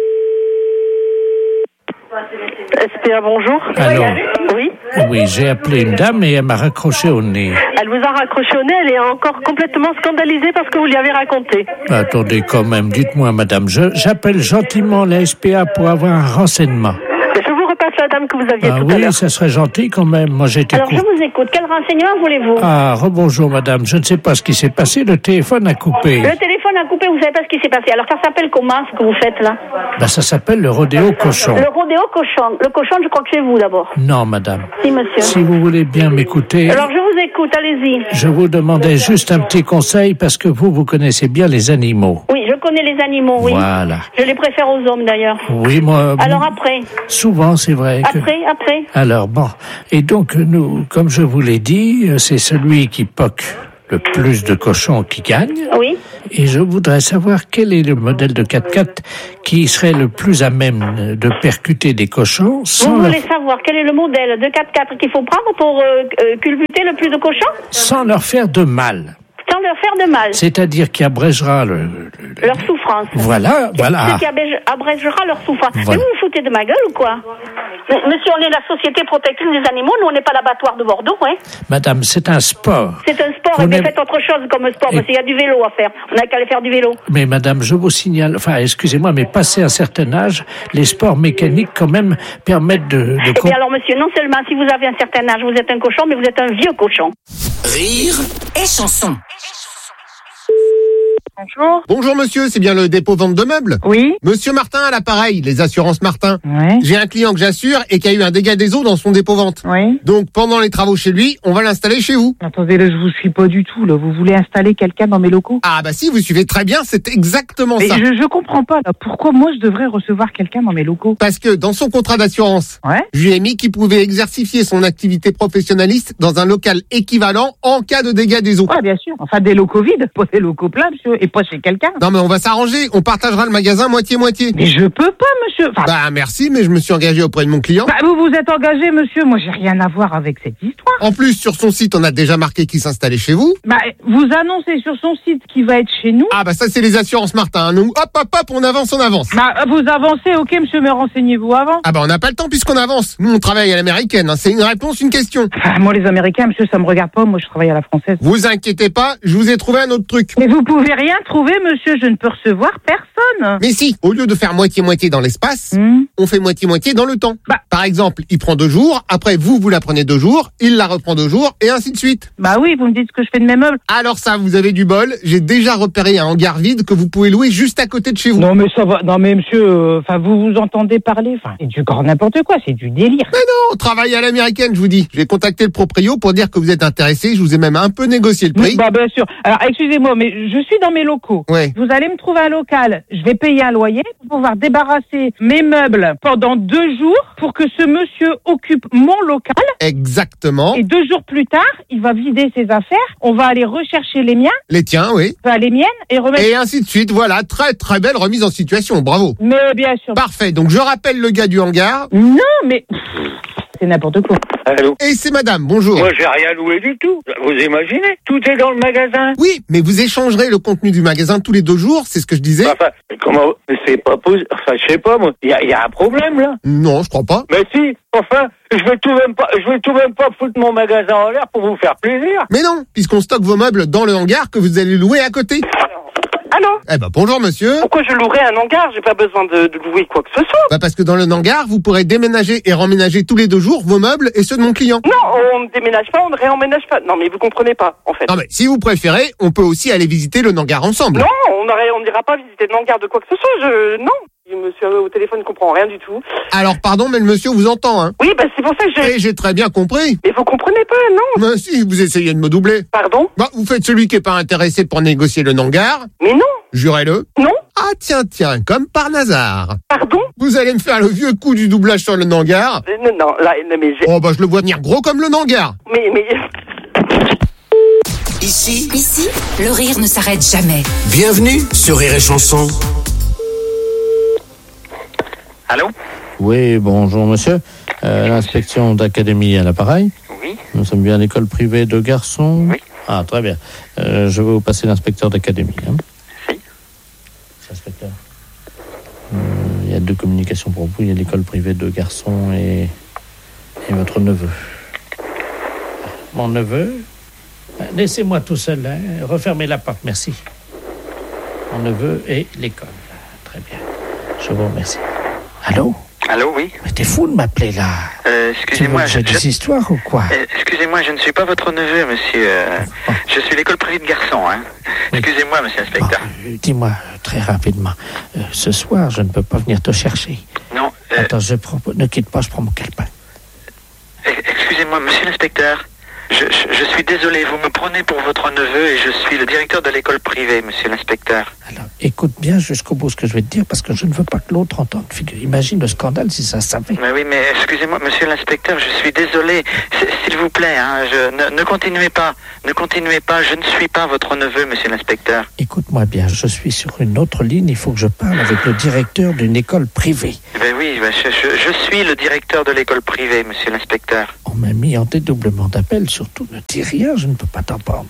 [SPEAKER 1] SPA, bonjour.
[SPEAKER 11] Allô?
[SPEAKER 1] Oui.
[SPEAKER 11] Oui, j'ai appelé une dame et elle m'a raccroché au nez.
[SPEAKER 1] Elle vous a raccroché au nez, elle est encore complètement scandalisée parce que vous lui avez raconté.
[SPEAKER 11] Attendez quand même, dites-moi madame, j'appelle gentiment la SPA pour avoir un renseignement.
[SPEAKER 1] Je vous repasse la dame que vous aviez tout à l'heure.
[SPEAKER 11] Oui, ça serait gentil quand même. Moi j'étais.
[SPEAKER 10] Alors je vous écoute, quel renseignement voulez-vous?
[SPEAKER 11] Ah, rebonjour madame, je ne sais pas ce qui s'est passé, le téléphone a coupé.
[SPEAKER 10] Le téléphone téléphone a coupé, vous savez pas ce qui s'est passé. Alors ça s'appelle comment ce que vous faites là?
[SPEAKER 11] Ben, ça s'appelle le rodéo cochon.
[SPEAKER 10] Le rodéo cochon. Le cochon, je crois que c'est vous d'abord.
[SPEAKER 11] Non, madame.
[SPEAKER 10] Si, monsieur.
[SPEAKER 11] Si vous voulez bien m'écouter...
[SPEAKER 10] Alors je vous écoute, allez-y.
[SPEAKER 11] Je vous demandais juste un petit conseil parce que vous connaissez bien les animaux.
[SPEAKER 10] Oui, je connais les animaux, oui.
[SPEAKER 11] Voilà.
[SPEAKER 10] Je les préfère aux hommes d'ailleurs.
[SPEAKER 11] Oui, moi...
[SPEAKER 10] Alors après?
[SPEAKER 11] Souvent, c'est vrai que...
[SPEAKER 10] Après?
[SPEAKER 11] Alors, bon. Et donc, nous, comme je vous l'ai dit, c'est celui qui poque le plus de cochons qui gagne.
[SPEAKER 10] Oui.
[SPEAKER 11] Et je voudrais savoir quel est le modèle de 4x4 qui serait le plus à même de percuter des cochons sans
[SPEAKER 10] Vous voulez savoir quel est le modèle de 4x4 qu'il faut prendre pour culbuter le plus de cochons?
[SPEAKER 11] sans leur faire de mal.
[SPEAKER 10] Sans leur faire de mal.
[SPEAKER 11] C'est-à-dire qui abrégera
[SPEAKER 10] leur souffrance.
[SPEAKER 11] Voilà.
[SPEAKER 10] C'est qui abrégera leur souffrance.
[SPEAKER 11] Voilà.
[SPEAKER 10] Mais vous vous foutez de ma gueule ou quoi? Monsieur, on est la Société protectrice des animaux, nous on n'est pas l'abattoir de Bordeaux, hein.
[SPEAKER 11] Madame, c'est un sport.
[SPEAKER 10] C'est un sport, et bien faites autre chose comme sport, parce qu'il y a du vélo à faire. On n'a qu'à aller faire du vélo.
[SPEAKER 11] Mais madame, je vous signale, excusez-moi, mais passé un certain âge, les sports mécaniques quand même permettent de...
[SPEAKER 10] Eh bien alors monsieur, non seulement si vous avez un certain âge, vous êtes un cochon, mais vous êtes un vieux cochon.
[SPEAKER 3] Rire
[SPEAKER 7] et chanson.
[SPEAKER 5] Bonjour. Bonjour monsieur, c'est bien le dépôt vente de meubles?
[SPEAKER 13] Oui.
[SPEAKER 5] Monsieur Martin à l'appareil, les assurances Martin.
[SPEAKER 13] Ouais.
[SPEAKER 5] J'ai un client que j'assure et qui a eu un dégât des eaux dans son dépôt vente.
[SPEAKER 13] Oui.
[SPEAKER 5] Donc pendant les travaux chez lui, on va l'installer chez vous.
[SPEAKER 13] Attendez, là je vous suis pas du tout, là. Vous voulez installer quelqu'un dans mes locaux?
[SPEAKER 5] Ah bah si, vous suivez très bien, c'est exactement
[SPEAKER 13] Mais
[SPEAKER 5] ça.
[SPEAKER 13] je comprends pas, là. Pourquoi moi je devrais recevoir quelqu'un dans mes locaux?
[SPEAKER 5] Parce que dans son contrat d'assurance, je lui ai mis qu'il pouvait exercifier son activité professionnaliste dans un local équivalent en cas de dégâts des eaux.
[SPEAKER 13] Ouais, bien sûr. Enfin, des locaux vides, pas des locaux pleins, monsieur, et pas chez quelqu'un.
[SPEAKER 5] Non mais on va s'arranger, on partagera le magasin moitié-moitié.
[SPEAKER 13] Mais je peux pas, monsieur. Enfin,
[SPEAKER 5] bah merci, mais je me suis engagé auprès de mon client.
[SPEAKER 13] Bah vous vous êtes engagé, monsieur, moi j'ai rien à voir avec cette histoire.
[SPEAKER 5] En plus, sur son site, on a déjà marqué qu'il s'installait chez vous.
[SPEAKER 13] Bah vous annoncez sur son site qu'il va être chez nous.
[SPEAKER 5] Ah bah ça c'est les assurances Martin, hein. Nous, hop, on avance.
[SPEAKER 13] Bah vous avancez, ok monsieur, mais renseignez-vous avant.
[SPEAKER 5] Ah bah on n'a pas le temps puisqu'on avance. Nous on travaille à l'américaine, hein. C'est une réponse, une question.
[SPEAKER 13] Enfin, moi les Américains, monsieur, ça me regarde pas, moi je travaille à la française.
[SPEAKER 5] Vous inquiétez pas, je vous ai trouvé un autre truc.
[SPEAKER 13] Mais vous pouvez rien trouver, monsieur, je ne peux recevoir personne.
[SPEAKER 5] Mais si, au lieu de faire moitié-moitié dans l'espace, on fait moitié-moitié dans le temps.
[SPEAKER 13] Bah.
[SPEAKER 5] Par exemple, il prend 2 jours, après vous la prenez 2 jours, il la reprend 2 jours, et ainsi de suite.
[SPEAKER 13] Bah oui, vous me dites ce que je fais de mes meubles.
[SPEAKER 5] Alors ça, vous avez du bol, j'ai déjà repéré un hangar vide que vous pouvez louer juste à côté de chez vous.
[SPEAKER 13] Non mais ça va, non mais monsieur, vous entendez parler, c'est du grand n'importe quoi, c'est du délire.
[SPEAKER 5] Mais non, on travaille à l'américaine, je vous dis. J'ai contacté le proprio pour dire que vous êtes intéressé, je vous ai même un peu négocié le prix.
[SPEAKER 13] Bah bien sûr. Alors excusez-moi, mais je suis dans mes locaux.
[SPEAKER 5] Ouais.
[SPEAKER 13] Vous allez me trouver un local, je vais payer un loyer pour pouvoir débarrasser mes meubles pendant 2 jours pour que ce monsieur occupe mon local.
[SPEAKER 5] Exactement.
[SPEAKER 13] Et 2 jours plus tard, il va vider ses affaires, on va aller rechercher les miens.
[SPEAKER 5] Les tiens, oui.
[SPEAKER 13] Enfin, les miennes et remettre...
[SPEAKER 5] Et ainsi de suite, voilà, très très belle remise en situation, bravo.
[SPEAKER 13] Mais bien sûr.
[SPEAKER 5] Parfait, donc je rappelle le gars du hangar.
[SPEAKER 13] Non, mais... C'est n'importe quoi.
[SPEAKER 14] Allô?
[SPEAKER 5] Et c'est madame, bonjour.
[SPEAKER 14] Moi, j'ai rien loué du tout. Vous imaginez? Tout est dans le magasin.
[SPEAKER 5] Oui, mais vous échangerez le contenu du magasin tous les 2 jours, c'est ce que je disais.
[SPEAKER 14] Enfin, comment? C'est pas possible. Enfin, je sais pas, moi. Il y a un problème, là.
[SPEAKER 5] Non, je crois pas.
[SPEAKER 14] Mais si, enfin, je vais tout même pas foutre mon magasin en l'air pour vous faire plaisir.
[SPEAKER 5] Mais non, puisqu'on stocke vos meubles dans le hangar que vous allez louer à côté.
[SPEAKER 15] Allô?
[SPEAKER 5] Eh ben bonjour monsieur.
[SPEAKER 15] Pourquoi je louerais un hangar? J'ai pas besoin de louer quoi que ce soit.
[SPEAKER 5] Bah parce que dans le hangar, vous pourrez déménager et remménager tous les 2 jours vos meubles et ceux de mon client.
[SPEAKER 15] Non, on ne déménage pas, on ne réemménage pas. Non mais vous comprenez pas, en fait.
[SPEAKER 5] Non mais si vous préférez, on peut aussi aller visiter le hangar ensemble.
[SPEAKER 15] Non, on n'ira pas visiter le hangar de quoi que ce soit, non. Le monsieur au téléphone ne comprend rien du tout.
[SPEAKER 5] Alors pardon, mais le monsieur vous entend, hein.
[SPEAKER 15] Oui, bah c'est pour ça que
[SPEAKER 5] Et j'ai très bien compris.
[SPEAKER 15] Mais vous comprenez pas, non?
[SPEAKER 5] Mais si, vous essayez de me doubler.
[SPEAKER 15] Pardon?
[SPEAKER 5] Bah vous faites celui qui est pas intéressé pour négocier le hangar.
[SPEAKER 15] Mais non.
[SPEAKER 5] Jurez-le.
[SPEAKER 15] Non.
[SPEAKER 5] Ah tiens, comme par hasard.
[SPEAKER 15] Pardon?
[SPEAKER 5] Vous allez me faire le vieux coup du doublage sur le hangar.
[SPEAKER 15] Non, là, mais
[SPEAKER 5] oh bah je le vois venir gros comme le hangar.
[SPEAKER 15] Mais...
[SPEAKER 7] Ici, le rire ne s'arrête jamais.
[SPEAKER 3] Bienvenue sur Rire et Chanson.
[SPEAKER 14] Allô?
[SPEAKER 2] Oui, bonjour monsieur. L'inspection d'académie à l'appareil.
[SPEAKER 14] Oui.
[SPEAKER 2] Nous sommes bien à l'école privée de garçons.
[SPEAKER 14] Oui.
[SPEAKER 2] Ah, très bien. Je vais vous passer l'inspecteur d'académie. Hein.
[SPEAKER 14] Si.
[SPEAKER 2] Inspecteur. Il y a 2 communications pour vous. Il y a l'école privée de garçons et votre neveu. Mon neveu. Laissez-moi tout seul. Hein. Refermez la porte, merci. Mon neveu et l'école. Très bien. Je vous remercie. Allô?
[SPEAKER 14] Allô, oui.
[SPEAKER 2] Mais t'es fou de m'appeler là.
[SPEAKER 14] Excusez-moi.
[SPEAKER 2] J'ai des histoires ou quoi?
[SPEAKER 14] Excusez-moi, je ne suis pas votre neveu, monsieur. Je suis l'école privée de garçons, hein.
[SPEAKER 16] Excusez-moi, monsieur l'inspecteur.
[SPEAKER 11] Dis-moi très rapidement. Ce soir, je ne peux pas venir te chercher.
[SPEAKER 16] Non.
[SPEAKER 11] Attends, ne quitte pas, je prends mon calepin.
[SPEAKER 16] Excusez-moi, monsieur l'inspecteur. Je suis désolé, vous me prenez pour votre neveu et je suis le directeur de l'école privée, monsieur l'inspecteur.
[SPEAKER 11] Alors, écoute bien jusqu'au bout ce que je vais te dire parce que je ne veux pas que l'autre entende. Imagine le scandale si ça savait.
[SPEAKER 16] Mais oui, mais excusez-moi, monsieur l'inspecteur, je suis désolé. S'il vous plaît, hein, ne continuez pas. Ne continuez pas, je ne suis pas votre neveu, monsieur l'inspecteur.
[SPEAKER 11] Écoute-moi bien, je suis sur une autre ligne, il faut que je parle avec le directeur d'une école privée.
[SPEAKER 16] Ben oui, je suis le directeur de l'école privée, monsieur l'inspecteur.
[SPEAKER 11] On m'a mis en dédoublement d'appel, surtout ne dis rien, je ne peux pas t'entendre.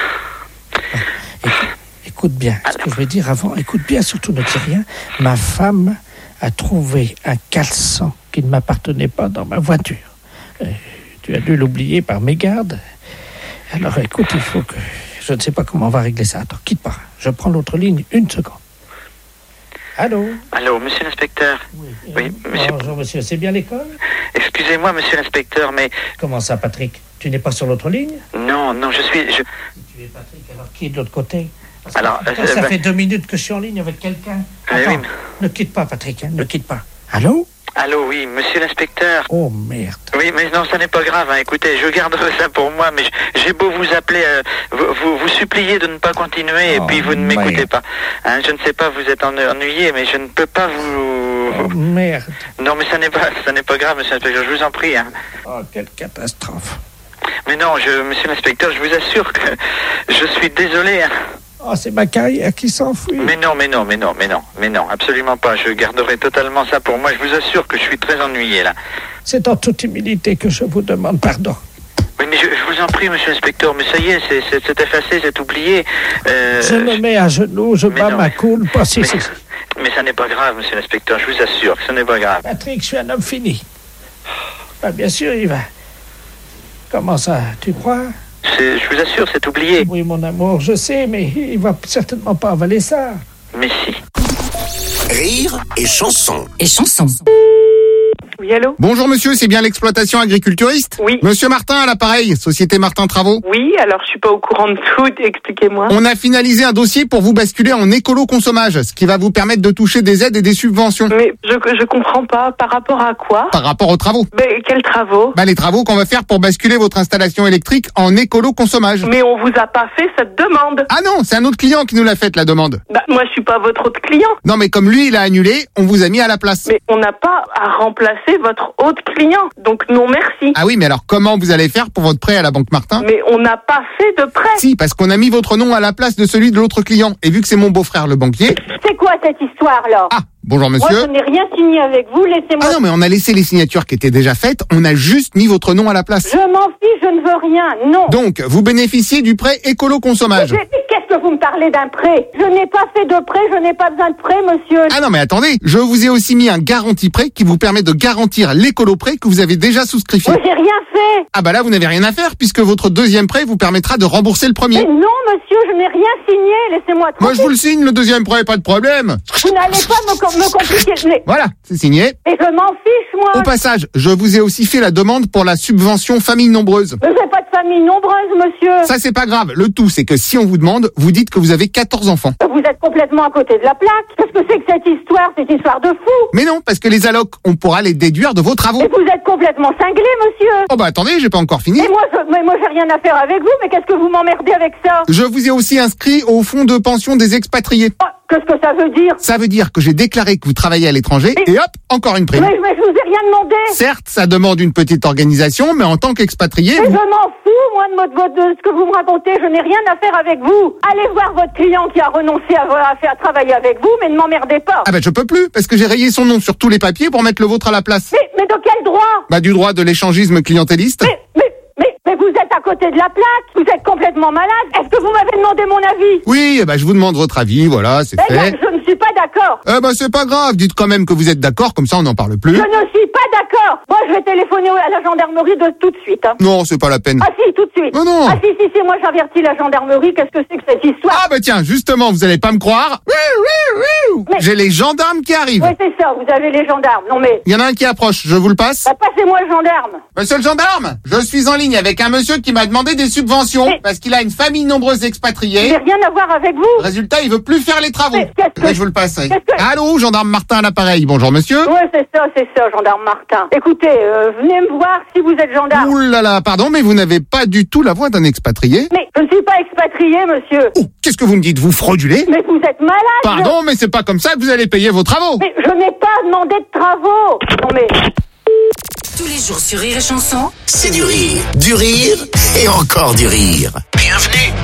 [SPEAKER 11] Écoute bien, ce que je vais dire avant, écoute bien, surtout ne dis rien. Ma femme a trouvé un caleçon qui ne m'appartenait pas dans ma voiture. Tu as dû l'oublier par mégarde. Alors écoute, il faut que... Je ne sais pas comment on va régler ça. Attends, quitte pas. Je prends l'autre ligne, 1 seconde. Allô ?
[SPEAKER 16] Allô, monsieur l'inspecteur. Oui, monsieur...
[SPEAKER 11] Bonjour, monsieur. C'est bien l'école ?
[SPEAKER 16] Excusez-moi, monsieur l'inspecteur, mais...
[SPEAKER 11] Comment ça, Patrick ? Tu n'es pas sur l'autre ligne ?
[SPEAKER 16] Non, je suis...
[SPEAKER 11] Tu es Patrick, alors qui est de l'autre côté ?
[SPEAKER 16] Alors,
[SPEAKER 11] ça fait 2 minutes que je suis en ligne avec quelqu'un. Attends,
[SPEAKER 16] oui,
[SPEAKER 11] ne quitte pas, Patrick, hein, ne quitte pas. Allô ?
[SPEAKER 16] Allô, oui, monsieur l'inspecteur.
[SPEAKER 11] Oh, merde.
[SPEAKER 16] Oui, mais non, ça n'est pas grave, hein. Écoutez, je garderai ça pour moi, mais j'ai beau vous appeler, vous supplier de ne pas continuer, et puis vous ne m'écoutez pas. Hein, je ne sais pas, vous êtes ennuyé, mais je ne peux pas vous...
[SPEAKER 11] Oh, merde.
[SPEAKER 16] Non, mais ça n'est pas grave, monsieur l'inspecteur, je vous en prie, hein.
[SPEAKER 11] Oh, quelle catastrophe.
[SPEAKER 16] Mais non, monsieur l'inspecteur, je vous assure que je suis désolé, hein.
[SPEAKER 11] Oh, c'est ma carrière qui s'enfuit.
[SPEAKER 16] Mais non, absolument pas. Je garderai totalement ça pour moi. Je vous assure que je suis très ennuyé, là.
[SPEAKER 11] C'est en toute humilité que je vous demande pardon.
[SPEAKER 16] Oui, mais je vous en prie, monsieur l'inspecteur, mais ça y est, c'est effacé, c'est oublié.
[SPEAKER 11] Je me mets à genoux, je bats ma coule.
[SPEAKER 16] Mais ça n'est pas grave, monsieur l'inspecteur, je vous assure que ce n'est pas grave.
[SPEAKER 11] Patrick, je suis un homme fini. Bah, bien sûr, il va... Comment ça, tu crois ?
[SPEAKER 16] Je vous assure, c'est oublié.
[SPEAKER 11] Oui, mon amour, je sais, mais il va certainement pas avaler ça.
[SPEAKER 16] Mais si.
[SPEAKER 3] Rire et chanson.
[SPEAKER 15] Oui, allô ?
[SPEAKER 5] Bonjour monsieur, c'est bien l'exploitation agriculturiste ?
[SPEAKER 15] Oui.
[SPEAKER 5] Monsieur Martin à l'appareil, Société Martin Travaux.
[SPEAKER 15] Oui, alors je suis pas au courant de tout, expliquez-moi.
[SPEAKER 5] On a finalisé un dossier pour vous basculer en écolo-consommage, ce qui va vous permettre de toucher des aides et des subventions.
[SPEAKER 15] Mais je comprends pas, par rapport à quoi ?
[SPEAKER 5] Par rapport aux travaux.
[SPEAKER 15] Mais quels travaux ?
[SPEAKER 5] Les travaux qu'on va faire pour basculer votre installation électrique en écolo-consommage.
[SPEAKER 15] Mais on vous a pas fait cette demande.
[SPEAKER 5] Ah non, c'est un autre client qui nous l'a faite la demande.
[SPEAKER 15] Moi je suis pas votre autre client.
[SPEAKER 5] Non mais comme lui il a annulé, on vous a mis à la place.
[SPEAKER 15] Mais on n'a pas à remplacer votre autre client, donc non merci.
[SPEAKER 5] Ah oui, mais alors comment vous allez faire pour votre prêt à la Banque Martin ?
[SPEAKER 15] Mais on n'a pas fait de prêt.
[SPEAKER 5] Si, parce qu'on a mis votre nom à la place de celui de l'autre client. Et vu que c'est mon beau-frère le banquier...
[SPEAKER 1] C'est quoi cette histoire-là ?
[SPEAKER 5] Ah, bonjour monsieur.
[SPEAKER 1] Moi, je n'ai rien signé avec vous, laissez-moi...
[SPEAKER 5] Ah non, mais on a laissé les signatures qui étaient déjà faites, on a juste mis votre nom à la place.
[SPEAKER 1] Je m'en fiche, je ne veux rien, non.
[SPEAKER 5] Donc, vous bénéficiez du prêt écolo-consommage.
[SPEAKER 1] Qu'est-ce que vous me parlez d'un prêt ? Je n'ai pas fait de prêt, je n'ai pas besoin de prêt, monsieur.
[SPEAKER 5] Ah non, mais attendez, je vous ai aussi mis un garantie-prêt qui vous permet de garantir l'écolo-prêt que vous avez déjà souscrit.
[SPEAKER 1] Moi, j'ai rien fait.
[SPEAKER 5] Ah bah là, vous n'avez rien à faire puisque votre deuxième prêt vous permettra de rembourser le premier.
[SPEAKER 1] Mais non, monsieur, je n'ai rien signé, laissez-moi tranquille.
[SPEAKER 5] Moi, je vous le signe, le deuxième prêt, pas de problème.
[SPEAKER 1] Vous n'allez pas me compliquer.
[SPEAKER 5] Voilà, c'est signé.
[SPEAKER 1] Et je m'en fiche, moi.
[SPEAKER 5] Au passage, je vous ai aussi fait la demande pour la subvention famille nombreuse.
[SPEAKER 1] Mais j'ai pas de famille nombreuse, monsieur.
[SPEAKER 5] Ça, c'est pas grave. Le tout, c'est que si on vous demande, vous dites que vous avez 14 enfants.
[SPEAKER 1] Vous êtes complètement à côté de la plaque. Qu'est-ce que c'est que cette histoire ? C'est une histoire de fou.
[SPEAKER 5] Mais non, parce que les allocs, on pourra les déduire de vos travaux.
[SPEAKER 1] Et vous êtes complètement cinglé, monsieur.
[SPEAKER 5] Oh bah attendez, j'ai pas encore fini.
[SPEAKER 1] Et moi, j'ai rien à faire avec vous, mais qu'est-ce que vous m'emmerdez avec ça ?
[SPEAKER 5] Je vous ai aussi inscrit au fonds de pension des expatriés.
[SPEAKER 1] Oh, qu'est-ce que ça veut dire ?
[SPEAKER 5] Ça veut dire que j'ai déclaré que vous travaillez à l'étranger et hop, encore une prime.
[SPEAKER 1] Mais je vous ai rien demandé.
[SPEAKER 5] Certes, ça demande une petite organisation, mais en tant qu'expatrié...
[SPEAKER 1] Mais je m'en fous, moi, de ce que vous me racontez. Je n'ai rien à faire avec vous. Allez voir votre client qui a renoncé à travailler avec vous, mais ne m'emmerdez pas.
[SPEAKER 5] Ah bah je peux plus, parce que j'ai rayé son nom sur tous les papiers pour mettre le vôtre à la place.
[SPEAKER 1] Mais de quel droit ?
[SPEAKER 5] Bah du droit de l'échangisme clientéliste.
[SPEAKER 1] Mais vous êtes à côté de la plaque, vous êtes complètement malade. Est-ce que vous m'avez demandé mon avis ?
[SPEAKER 5] Oui, bah je vous demande votre avis, voilà, c'est fait.
[SPEAKER 1] Je ne suis pas d'accord.
[SPEAKER 5] d'accord. C'est pas grave. Dites quand même que vous êtes d'accord, comme ça on n'en parle plus.
[SPEAKER 1] Je ne suis pas d'accord. Moi, je vais téléphoner à la gendarmerie tout de suite. Hein.
[SPEAKER 5] Non, c'est pas la peine.
[SPEAKER 1] Ah si, tout de suite.
[SPEAKER 5] Oh non.
[SPEAKER 1] Ah si, moi j'avertis la gendarmerie. Qu'est-ce que c'est que cette histoire?
[SPEAKER 5] Ah tiens, justement, vous allez pas me croire. Mais... J'ai les gendarmes qui arrivent.
[SPEAKER 1] Oui, c'est ça, vous avez les gendarmes. Non mais...
[SPEAKER 5] Il y en a un qui approche, je vous le passe.
[SPEAKER 1] Passez-moi le gendarme.
[SPEAKER 5] Monsieur le gendarme, je suis en ligne avec un monsieur qui m'a demandé des subventions parce qu'il a une famille nombreuse expatriée.
[SPEAKER 1] J'ai rien à voir avec vous.
[SPEAKER 5] Résultat, il veut plus faire les travaux. Je vous le passe. Allô, gendarme Martin à l'appareil. Bonjour monsieur.
[SPEAKER 1] Oui, c'est ça, gendarme Martin. Écoutez, venez me voir si vous êtes gendarme.
[SPEAKER 5] Ouh là là, pardon, mais vous n'avez pas du tout la voix d'un expatrié.
[SPEAKER 1] Mais je ne suis pas expatrié, monsieur.
[SPEAKER 5] Oh, qu'est-ce que vous me dites? Vous fraudulez?
[SPEAKER 1] Mais vous êtes malade.
[SPEAKER 5] Pardon, mais c'est pas comme ça que vous allez payer vos travaux.
[SPEAKER 1] Mais je n'ai pas demandé de travaux. Non mais...
[SPEAKER 7] Tous les jours sur Rire et Chanson,
[SPEAKER 3] c'est du rire et encore du rire. Bienvenue.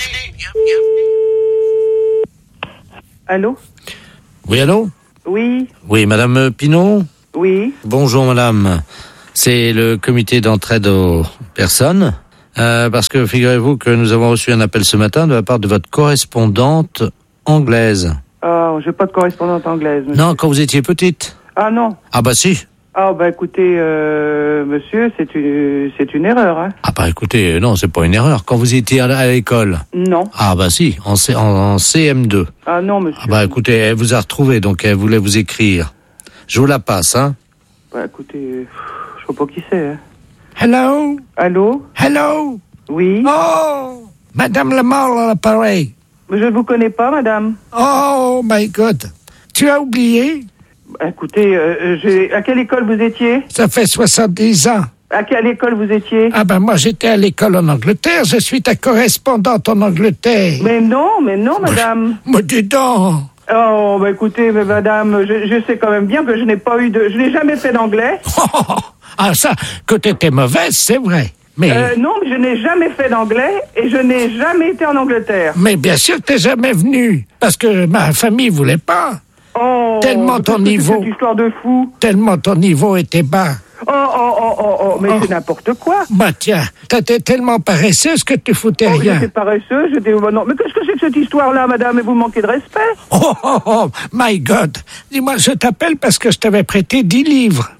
[SPEAKER 15] Allô?
[SPEAKER 2] Oui, allô?
[SPEAKER 15] Oui.
[SPEAKER 2] Oui, madame Pinot?
[SPEAKER 15] Oui.
[SPEAKER 2] Bonjour, madame. C'est le comité d'entraide aux personnes. Parce que figurez-vous que nous avons reçu un appel ce matin de la part de votre correspondante anglaise.
[SPEAKER 15] J'ai pas de correspondante anglaise, monsieur.
[SPEAKER 2] Non, quand vous étiez petite.
[SPEAKER 15] Ah non.
[SPEAKER 2] Ah bah si.
[SPEAKER 15] Ah bah écoutez, monsieur, c'est une erreur, hein.
[SPEAKER 2] Ah bah écoutez, non, c'est pas une erreur. Quand vous étiez à l'école.
[SPEAKER 15] Non.
[SPEAKER 2] Ah bah si, en CM2.
[SPEAKER 15] Ah non, monsieur.
[SPEAKER 2] Ah bah écoutez, elle vous a retrouvé, donc elle voulait vous écrire. Je vous la passe, hein.
[SPEAKER 15] Bah écoutez, je sais pas qui c'est, hein.
[SPEAKER 11] Hello?
[SPEAKER 15] Allô?
[SPEAKER 11] Hello?
[SPEAKER 15] Oui?
[SPEAKER 11] Oh! Madame Lamar à l'appareil.
[SPEAKER 15] Je ne vous connais pas, madame.
[SPEAKER 11] Oh my God! Tu as oublié?
[SPEAKER 15] Écoutez, à quelle école vous étiez?
[SPEAKER 11] Ça fait 70 ans.
[SPEAKER 15] À quelle école vous étiez?
[SPEAKER 11] Ah ben moi j'étais à l'école en Angleterre, je suis ta correspondante en Angleterre.
[SPEAKER 15] Mais non, madame.
[SPEAKER 11] Mais dis donc.
[SPEAKER 15] Oh, bah écoutez, madame, je sais quand même bien que je n'ai jamais fait d'anglais.
[SPEAKER 11] Ah ça, que t'étais mauvaise, c'est vrai. Mais...
[SPEAKER 15] non, je n'ai jamais fait d'anglais et je n'ai jamais été en Angleterre.
[SPEAKER 11] Mais bien sûr que t'es jamais venu, parce que ma famille voulait pas.
[SPEAKER 15] Oh,
[SPEAKER 11] tellement ton niveau...
[SPEAKER 15] Cette histoire de fou.
[SPEAKER 11] Tellement ton niveau était bas.
[SPEAKER 15] Mais c'est n'importe quoi.
[SPEAKER 11] Bah tiens, t'étais tellement paresseuse que tu foutais rien.
[SPEAKER 15] J'étais paresseuse, non. Mais qu'est-ce que c'est que cette histoire-là, madame? Et vous manquez de respect?
[SPEAKER 11] Oh, my God. Dis-moi, je t'appelle parce que je t'avais prêté 10 livres.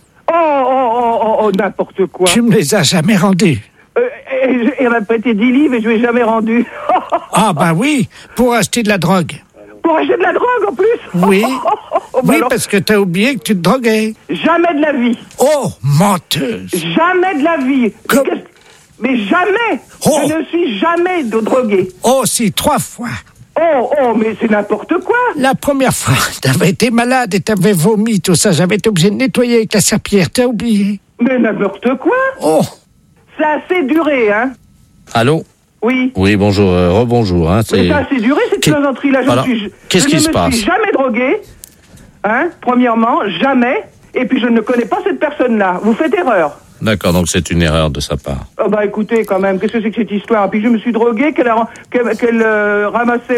[SPEAKER 15] N'importe quoi.
[SPEAKER 11] Tu me les as jamais rendus.
[SPEAKER 15] Elle m'a prêté 10 livres et je ne l'ai jamais rendu.
[SPEAKER 11] Ah bah oui, pour acheter de la drogue.
[SPEAKER 15] Pour acheter de la drogue en plus?
[SPEAKER 11] Oui. Oui, alors... parce que t'as oublié que tu te droguais.
[SPEAKER 15] Jamais de la vie.
[SPEAKER 11] Oh, menteuse.
[SPEAKER 15] Jamais de la vie. Mais jamais.
[SPEAKER 11] Oh.
[SPEAKER 15] Je ne suis jamais drogué.
[SPEAKER 11] Oh, si, 3 fois.
[SPEAKER 15] Mais c'est n'importe quoi.
[SPEAKER 11] La première fois, t'avais été malade et t'avais vomi, tout ça. J'avais été obligé de nettoyer avec la serpillière. T'as oublié?
[SPEAKER 15] Mais n'importe quoi.
[SPEAKER 11] Oh.
[SPEAKER 15] Ça a assez duré, hein.
[SPEAKER 2] Allô?
[SPEAKER 15] Oui.
[SPEAKER 2] Oui, bonjour, rebonjour. Hein,
[SPEAKER 15] mais ça a assez duré, cette plaisanterie-là.
[SPEAKER 2] Qu'est-ce qui se passe?
[SPEAKER 15] Je ne me suis jamais drogué, hein, premièrement, jamais, et puis je ne connais pas cette personne-là. Vous faites erreur.
[SPEAKER 2] D'accord, donc c'est une erreur de sa part.
[SPEAKER 15] Oh bah écoutez, quand même, qu'est-ce que c'est que cette histoire? Puis je me suis drogué, qu'elle ramassait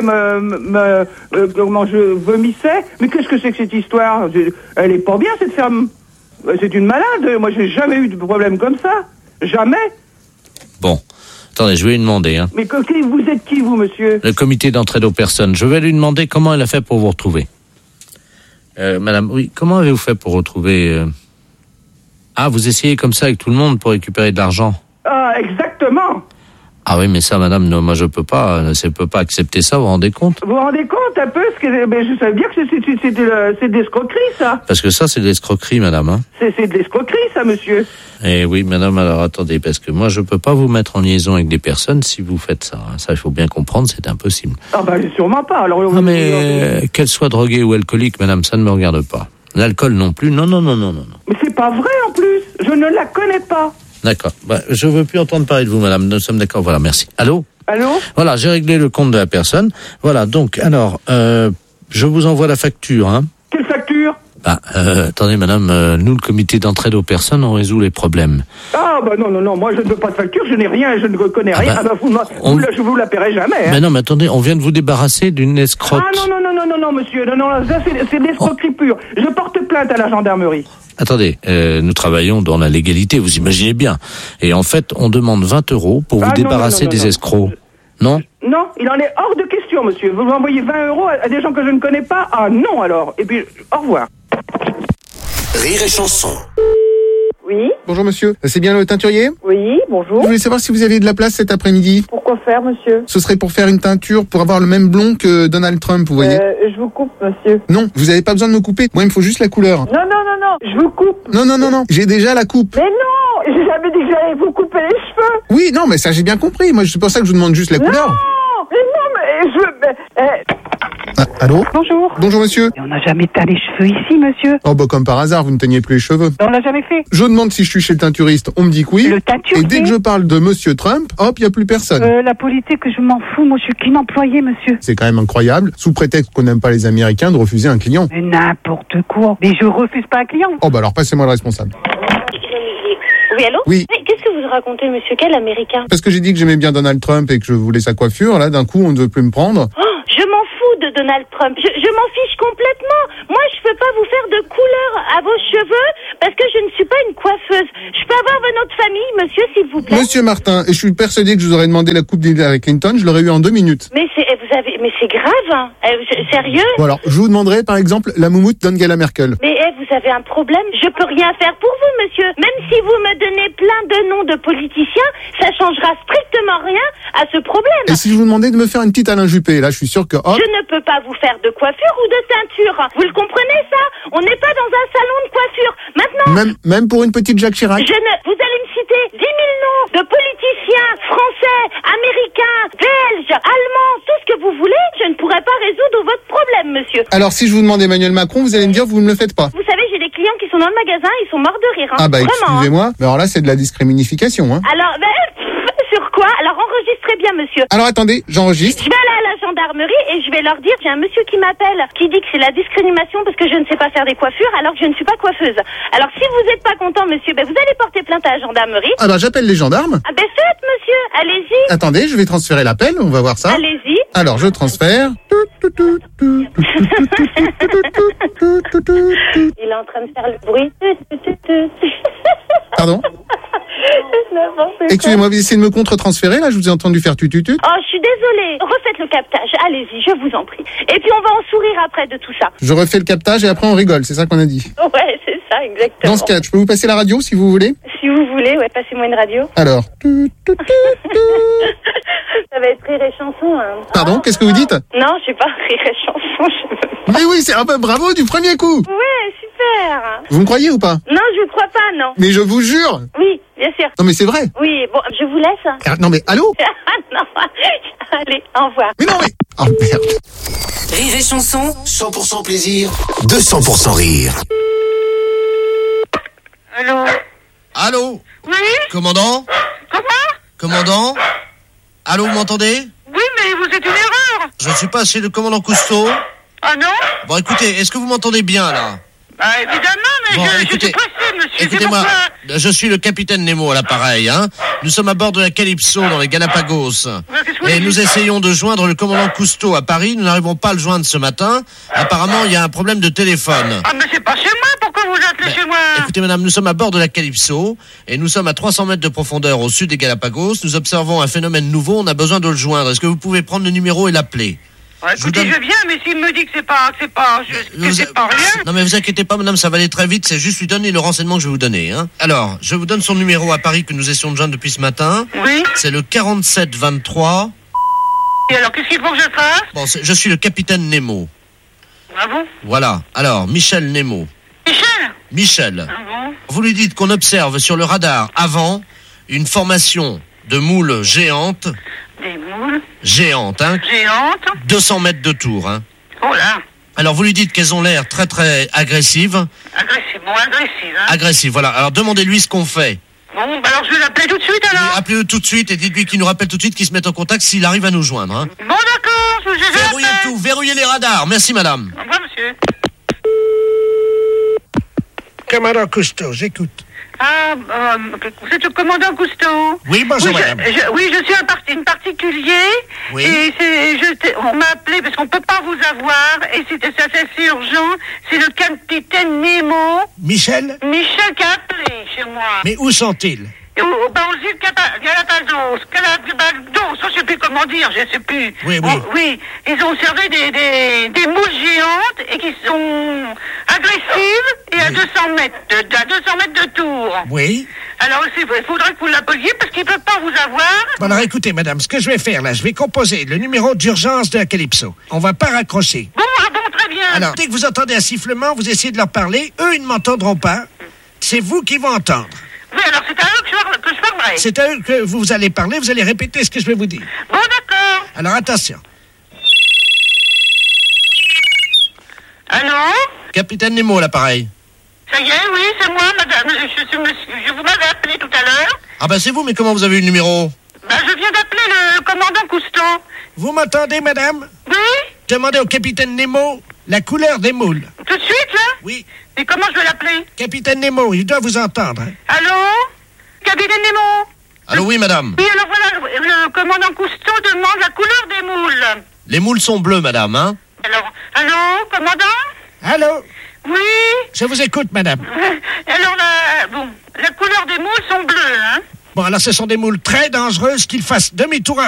[SPEAKER 15] comment je vomissais. Mais qu'est-ce que c'est que cette histoire? Elle est pas bien, cette femme. C'est une malade. Moi, j'ai jamais eu de problème comme ça. Jamais.
[SPEAKER 2] Bon. Attendez, je vais lui demander. Hein.
[SPEAKER 15] Mais vous êtes qui, vous, monsieur?
[SPEAKER 2] Le comité d'entraide aux personnes. Je vais lui demander comment elle a fait pour vous retrouver. Madame, oui, comment avez-vous fait pour retrouver... Ah, vous essayez comme ça avec tout le monde pour récupérer de l'argent?
[SPEAKER 15] Ah, exactement.
[SPEAKER 2] Ah oui, mais ça, madame, non, moi je peux pas accepter ça, vous vous rendez compte?
[SPEAKER 15] Vous vous rendez compte un peu mais je savais bien que c'est de l'escroquerie, ça.
[SPEAKER 2] Parce que ça, c'est de l'escroquerie, madame. Hein.
[SPEAKER 15] C'est de l'escroquerie, ça, monsieur.
[SPEAKER 2] Eh oui, madame, alors attendez, parce que moi je peux pas vous mettre en liaison avec des personnes si vous faites ça. Hein. Ça, il faut bien comprendre, c'est impossible.
[SPEAKER 15] Ah bah sûrement pas. Alors,
[SPEAKER 2] qu'elle soit droguée ou alcoolique, madame, ça ne me regarde pas. L'alcool non plus, non.
[SPEAKER 15] Mais c'est pas vrai, en plus. Je ne la connais pas.
[SPEAKER 2] D'accord. Je veux plus entendre parler de vous, madame. Nous sommes d'accord. Voilà, merci. Allô?
[SPEAKER 15] Allô?
[SPEAKER 2] Voilà, j'ai réglé le compte de la personne. Voilà, donc, alors, je vous envoie la facture, hein.
[SPEAKER 15] Quelle facture?
[SPEAKER 2] Attendez, madame, nous, le comité d'entraide aux personnes, on résout les problèmes.
[SPEAKER 15] Ah, bah non, moi, je ne veux pas de facture, je n'ai rien, je ne connais rien. Je vous la paierai jamais. Hein.
[SPEAKER 2] Mais non, mais attendez, on vient de vous débarrasser d'une escroque.
[SPEAKER 15] Ah, non, monsieur, non, ça, c'est de l'escroquerie pure. Je porte plainte à la gendarmerie.
[SPEAKER 2] Attendez, nous travaillons dans la légalité, vous imaginez bien. Et en fait, on demande 20 € pour vous débarrasser des escrocs. Non?
[SPEAKER 15] Non, il en est hors de question attention, monsieur, vous m'envoyez 20 € à des gens que je ne connais pas? Ah non, alors. Et puis, au revoir.
[SPEAKER 3] Rire et chanson.
[SPEAKER 17] Oui.
[SPEAKER 5] Bonjour monsieur, c'est bien le teinturier?
[SPEAKER 17] Oui, bonjour.
[SPEAKER 5] Je voulais savoir si vous aviez de la place cet après-midi.
[SPEAKER 17] Pourquoi faire, monsieur?
[SPEAKER 5] Ce serait pour faire une teinture pour avoir le même blond que Donald Trump, vous voyez.
[SPEAKER 17] Je vous coupe, monsieur.
[SPEAKER 5] Non, vous avez pas besoin de me couper. Moi, il me faut juste la couleur.
[SPEAKER 17] Non, je vous coupe.
[SPEAKER 5] Non, j'ai déjà la coupe.
[SPEAKER 17] Mais non, j'ai jamais dit que j'allais vous couper les cheveux.
[SPEAKER 5] Oui, non, mais ça j'ai bien compris. Moi, c'est pour ça que je vous demande juste la couleur. Allô?
[SPEAKER 17] Bonjour.
[SPEAKER 5] Bonjour monsieur.
[SPEAKER 17] On n'a jamais teint les cheveux ici, monsieur.
[SPEAKER 5] Oh bah comme par hasard, vous ne teignez plus les cheveux.
[SPEAKER 17] On l'a jamais fait.
[SPEAKER 5] Je demande si je suis chez le teinturiste, on me dit que oui.
[SPEAKER 17] Le teinturier.
[SPEAKER 5] Et dès que je parle de monsieur Trump, hop, il n'y a plus personne.
[SPEAKER 17] La politique, je m'en fous, moi je suis qu'une employée, monsieur.
[SPEAKER 5] C'est quand même incroyable, sous prétexte qu'on n'aime pas les Américains, de refuser un client.
[SPEAKER 17] Mais n'importe quoi. Mais je refuse pas un client.
[SPEAKER 5] Oh bah alors passez-moi le responsable.
[SPEAKER 10] Oui, allô?
[SPEAKER 5] Oui.
[SPEAKER 10] Qu'est-ce que vous racontez, monsieur? Quel américain?
[SPEAKER 5] Parce que j'ai dit que j'aimais bien Donald Trump et que je voulais sa coiffure, là d'un coup on ne veut plus me prendre.
[SPEAKER 10] Oh, je m'en fous de Donald Trump. Je m'en fiche complètement. Moi, je peux pas vous faire de couleur à vos cheveux parce que je ne suis pas une coiffeuse. Je peux avoir votre nom de famille, monsieur, s'il vous plaît?
[SPEAKER 5] Monsieur Martin, et je suis persuadé que je vous aurais demandé la coupe d'Hillary Clinton, je l'aurais eu en 2 minutes.
[SPEAKER 10] Mais c'est grave, hein. Sérieux?
[SPEAKER 5] Bon alors, je vous demanderai par exemple la moumoute d'Angela Merkel.
[SPEAKER 10] Mais vous avez un problème? Je peux rien faire pour vous, monsieur. Même si vous me donnez plein de noms de politiciens, ça changera strictement rien à ce problème.
[SPEAKER 5] Et si je vous demandais de me faire une petite Alain Juppé, là je suis sûr que hop.
[SPEAKER 10] Je ne peux pas vous faire de coiffure ou de teinture. Vous le comprenez ça? On n'est pas dans un salon de coiffure. Maintenant.
[SPEAKER 5] Même pour une petite Jacques Chirac.
[SPEAKER 10] Vous allez me citer 10 000 noms de politiciens français, américains, belges, allemands, tout ce que vous voulez. Je ne pourrai pas résoudre votre problème, monsieur.
[SPEAKER 5] Alors si je vous demande Emmanuel Macron, vous allez me dire vous ne le faites pas.
[SPEAKER 10] Vous savez, j'ai des clients qui sont dans le magasin, ils sont morts de rire. Hein.
[SPEAKER 5] Ah bah
[SPEAKER 10] vraiment,
[SPEAKER 5] excusez-moi, mais alors là c'est de la discrimination. Hein.
[SPEAKER 10] Alors, sur quoi? Alors enregistrez bien, monsieur.
[SPEAKER 5] Alors attendez, j'enregistre.
[SPEAKER 10] Je vais aller à la gendarmerie et je vais leur dire, j'ai un monsieur qui m'appelle, qui dit que c'est la discrimination parce que je ne sais pas faire des coiffures alors que je ne suis pas coiffeuse. Alors si vous n'êtes pas content, monsieur, vous allez porter plainte à la gendarmerie.
[SPEAKER 5] Ah bah j'appelle les gendarmes.
[SPEAKER 10] Ah faites, monsieur, allez-y.
[SPEAKER 5] Attendez, je vais transférer l'appel, on va voir ça.
[SPEAKER 10] Allez-y.
[SPEAKER 5] Alors je transfère.
[SPEAKER 10] Il est en train de faire le bruit.
[SPEAKER 5] Pardon? Excusez-moi, vous essayez de me contre-transférer, là, je vous ai entendu faire tututut.
[SPEAKER 10] Oh, je suis désolée. Refaites le captage, allez-y, je vous en prie. Et puis on va en sourire après de tout ça.
[SPEAKER 5] Je refais le captage et après on rigole, c'est ça qu'on a dit.
[SPEAKER 10] Ouais, c'est ça, exactement.
[SPEAKER 5] Dans ce cas, je peux vous passer la radio si vous voulez?
[SPEAKER 10] Si vous voulez, ouais, passez-moi une radio.
[SPEAKER 5] Alors.
[SPEAKER 10] Ça va être rire et chanson. Hein.
[SPEAKER 5] Pardon, qu'est-ce que vous dites?
[SPEAKER 10] Non, je sais pas, rire et chanson.
[SPEAKER 5] Mais oui, c'est un peu bravo du premier coup.
[SPEAKER 10] Ouais, super.
[SPEAKER 5] Vous me croyez ou pas?
[SPEAKER 10] Non, je ne crois pas, non.
[SPEAKER 5] Mais je vous jure.
[SPEAKER 10] Oui, bien sûr.
[SPEAKER 5] Non mais c'est vrai.
[SPEAKER 10] Oui, bon, je vous laisse.
[SPEAKER 5] Ah, non mais allô?
[SPEAKER 10] Non, allez, au revoir.
[SPEAKER 5] Mais non mais... Oh merde.
[SPEAKER 7] Rire et chanson.
[SPEAKER 3] 100% plaisir, 200% rire.
[SPEAKER 17] Allô?
[SPEAKER 18] Allô?
[SPEAKER 17] Oui?
[SPEAKER 18] Commandant?
[SPEAKER 17] Comment?
[SPEAKER 18] Commandant? Allô, vous m'entendez?
[SPEAKER 17] Oui, mais vous êtes une erreur.
[SPEAKER 18] Je ne suis pas chez le commandant Cousteau.
[SPEAKER 17] Ah non?
[SPEAKER 18] Bon, écoutez, est-ce que vous m'entendez bien, là?
[SPEAKER 17] Bah, évidemment, mais
[SPEAKER 18] bon,
[SPEAKER 17] je suis pressé, monsieur.
[SPEAKER 18] Écoutez-moi, je suis le capitaine Nemo à l'appareil, hein. Nous sommes à bord de la Calypso dans les Galapagos. Et nous essayons de joindre le commandant Cousteau à Paris. Nous n'arrivons pas à le joindre ce matin. Apparemment, il y a un problème de téléphone.
[SPEAKER 17] Ah, mais c'est pas chez moi. Pourquoi vous appelez chez moi?
[SPEAKER 18] Écoutez, madame, nous sommes à bord de la Calypso et nous sommes à 300 mètres de profondeur au sud des Galapagos. Nous observons un phénomène nouveau. On a besoin de le joindre. Est-ce que vous pouvez prendre le numéro et l'appeler?
[SPEAKER 17] Ouais, écoutez, je viens, mais s'il me dit que c'est pas rien.
[SPEAKER 18] Non, mais vous inquiétez pas, madame, ça va aller très vite. C'est juste lui donner le renseignement que je vais vous donner, hein. Alors, je vous donne son numéro à Paris que nous essayons de joindre depuis ce matin.
[SPEAKER 17] Oui.
[SPEAKER 18] C'est le 4723.
[SPEAKER 17] Et alors, qu'est-ce qu'il faut que je fasse?
[SPEAKER 18] Bon, je suis le capitaine Nemo.
[SPEAKER 17] Ah bon?
[SPEAKER 18] Voilà. Alors, Michel Nemo. Michel.
[SPEAKER 17] Ah bon?
[SPEAKER 18] Vous lui dites qu'on observe sur le radar avant une formation de moules géantes.
[SPEAKER 17] Des moules?
[SPEAKER 18] Géantes, hein.
[SPEAKER 17] Géantes?
[SPEAKER 18] 200 mètres de tour, hein.
[SPEAKER 17] Oh là!
[SPEAKER 18] Alors vous lui dites qu'elles ont l'air très très agressives.
[SPEAKER 17] Agressives, bon, agressives, hein.
[SPEAKER 18] Agressives, voilà. Alors demandez-lui ce qu'on fait.
[SPEAKER 17] Bon, bah alors je vais l'appeler tout de suite alors.
[SPEAKER 18] Oui, appelez-le tout de suite et dites-lui qu'il nous rappelle tout de suite, qu'il se mette en contact s'il arrive à nous joindre, hein.
[SPEAKER 17] Bon d'accord, je vais
[SPEAKER 18] verrouillez tout, verrouillez les radars. Merci madame.
[SPEAKER 17] Au revoir monsieur.
[SPEAKER 9] Commandant Cousteau, j'écoute.
[SPEAKER 17] Ah, vous êtes le commandant Cousteau?
[SPEAKER 9] Oui, bonjour, madame.
[SPEAKER 17] Oui, je suis un particulier.
[SPEAKER 9] Oui.
[SPEAKER 17] Et on m'a appelé parce qu'on peut pas vous avoir. Et c'est assez urgent. C'est le capitaine Nemo.
[SPEAKER 9] Michel?
[SPEAKER 17] Michel qui a appelé chez moi.
[SPEAKER 9] Mais où sont-ils?
[SPEAKER 17] Aux îles Galapagos, je sais plus comment comment dire, je sais plus.
[SPEAKER 18] Oui.
[SPEAKER 17] Oui, ils ont observé des moules géantes et qui sont agressives et à 200 mètres de tour.
[SPEAKER 18] Oui.
[SPEAKER 17] Alors, il faudrait que vous l'appeliez parce qu'ils ne peuvent pas vous avoir.
[SPEAKER 18] Bon, alors écoutez, madame, ce que je vais faire là, je vais composer le numéro d'urgence de la Calypso. On va pas raccrocher.
[SPEAKER 17] Bon, très bien.
[SPEAKER 18] Alors, dès que vous entendez un sifflement, vous essayez de leur parler. Eux, ils ne m'entendront pas. C'est vous qui vont entendre.
[SPEAKER 17] Oui, alors c'est à eux que je parlerai.
[SPEAKER 18] C'est à eux que vous allez parler, vous allez répéter ce que je vais vous dire.
[SPEAKER 17] Bon, d'accord.
[SPEAKER 18] Alors, attention.
[SPEAKER 17] Allô?
[SPEAKER 18] Capitaine Nemo, l'appareil.
[SPEAKER 17] Ça y est, oui, c'est moi, madame. Je vous m'avais appelé tout à l'heure.
[SPEAKER 18] Ah ben c'est vous, mais comment vous avez eu le numéro?
[SPEAKER 17] Je viens d'appeler le commandant Cousteau.
[SPEAKER 18] Vous m'entendez, madame?
[SPEAKER 17] Oui.
[SPEAKER 18] Demandez au capitaine Nemo la couleur des moules.
[SPEAKER 17] Tout de suite, là?
[SPEAKER 18] Oui.
[SPEAKER 17] Et comment je vais l'appeler?
[SPEAKER 18] Capitaine Nemo, il doit vous entendre. Hein.
[SPEAKER 17] Allô? Capitaine Nemo?
[SPEAKER 18] Allô, oui, madame.
[SPEAKER 17] Oui, alors voilà, le commandant Cousteau demande la couleur des moules.
[SPEAKER 18] Les moules sont bleues, madame, hein?
[SPEAKER 17] Alors, allô, commandant?
[SPEAKER 18] Allô?
[SPEAKER 17] Oui.
[SPEAKER 18] Je vous écoute, madame.
[SPEAKER 17] Alors, la couleur des moules sont bleues, hein?
[SPEAKER 18] Bon, alors ce sont des moules très dangereuses qu'il fasse demi-tour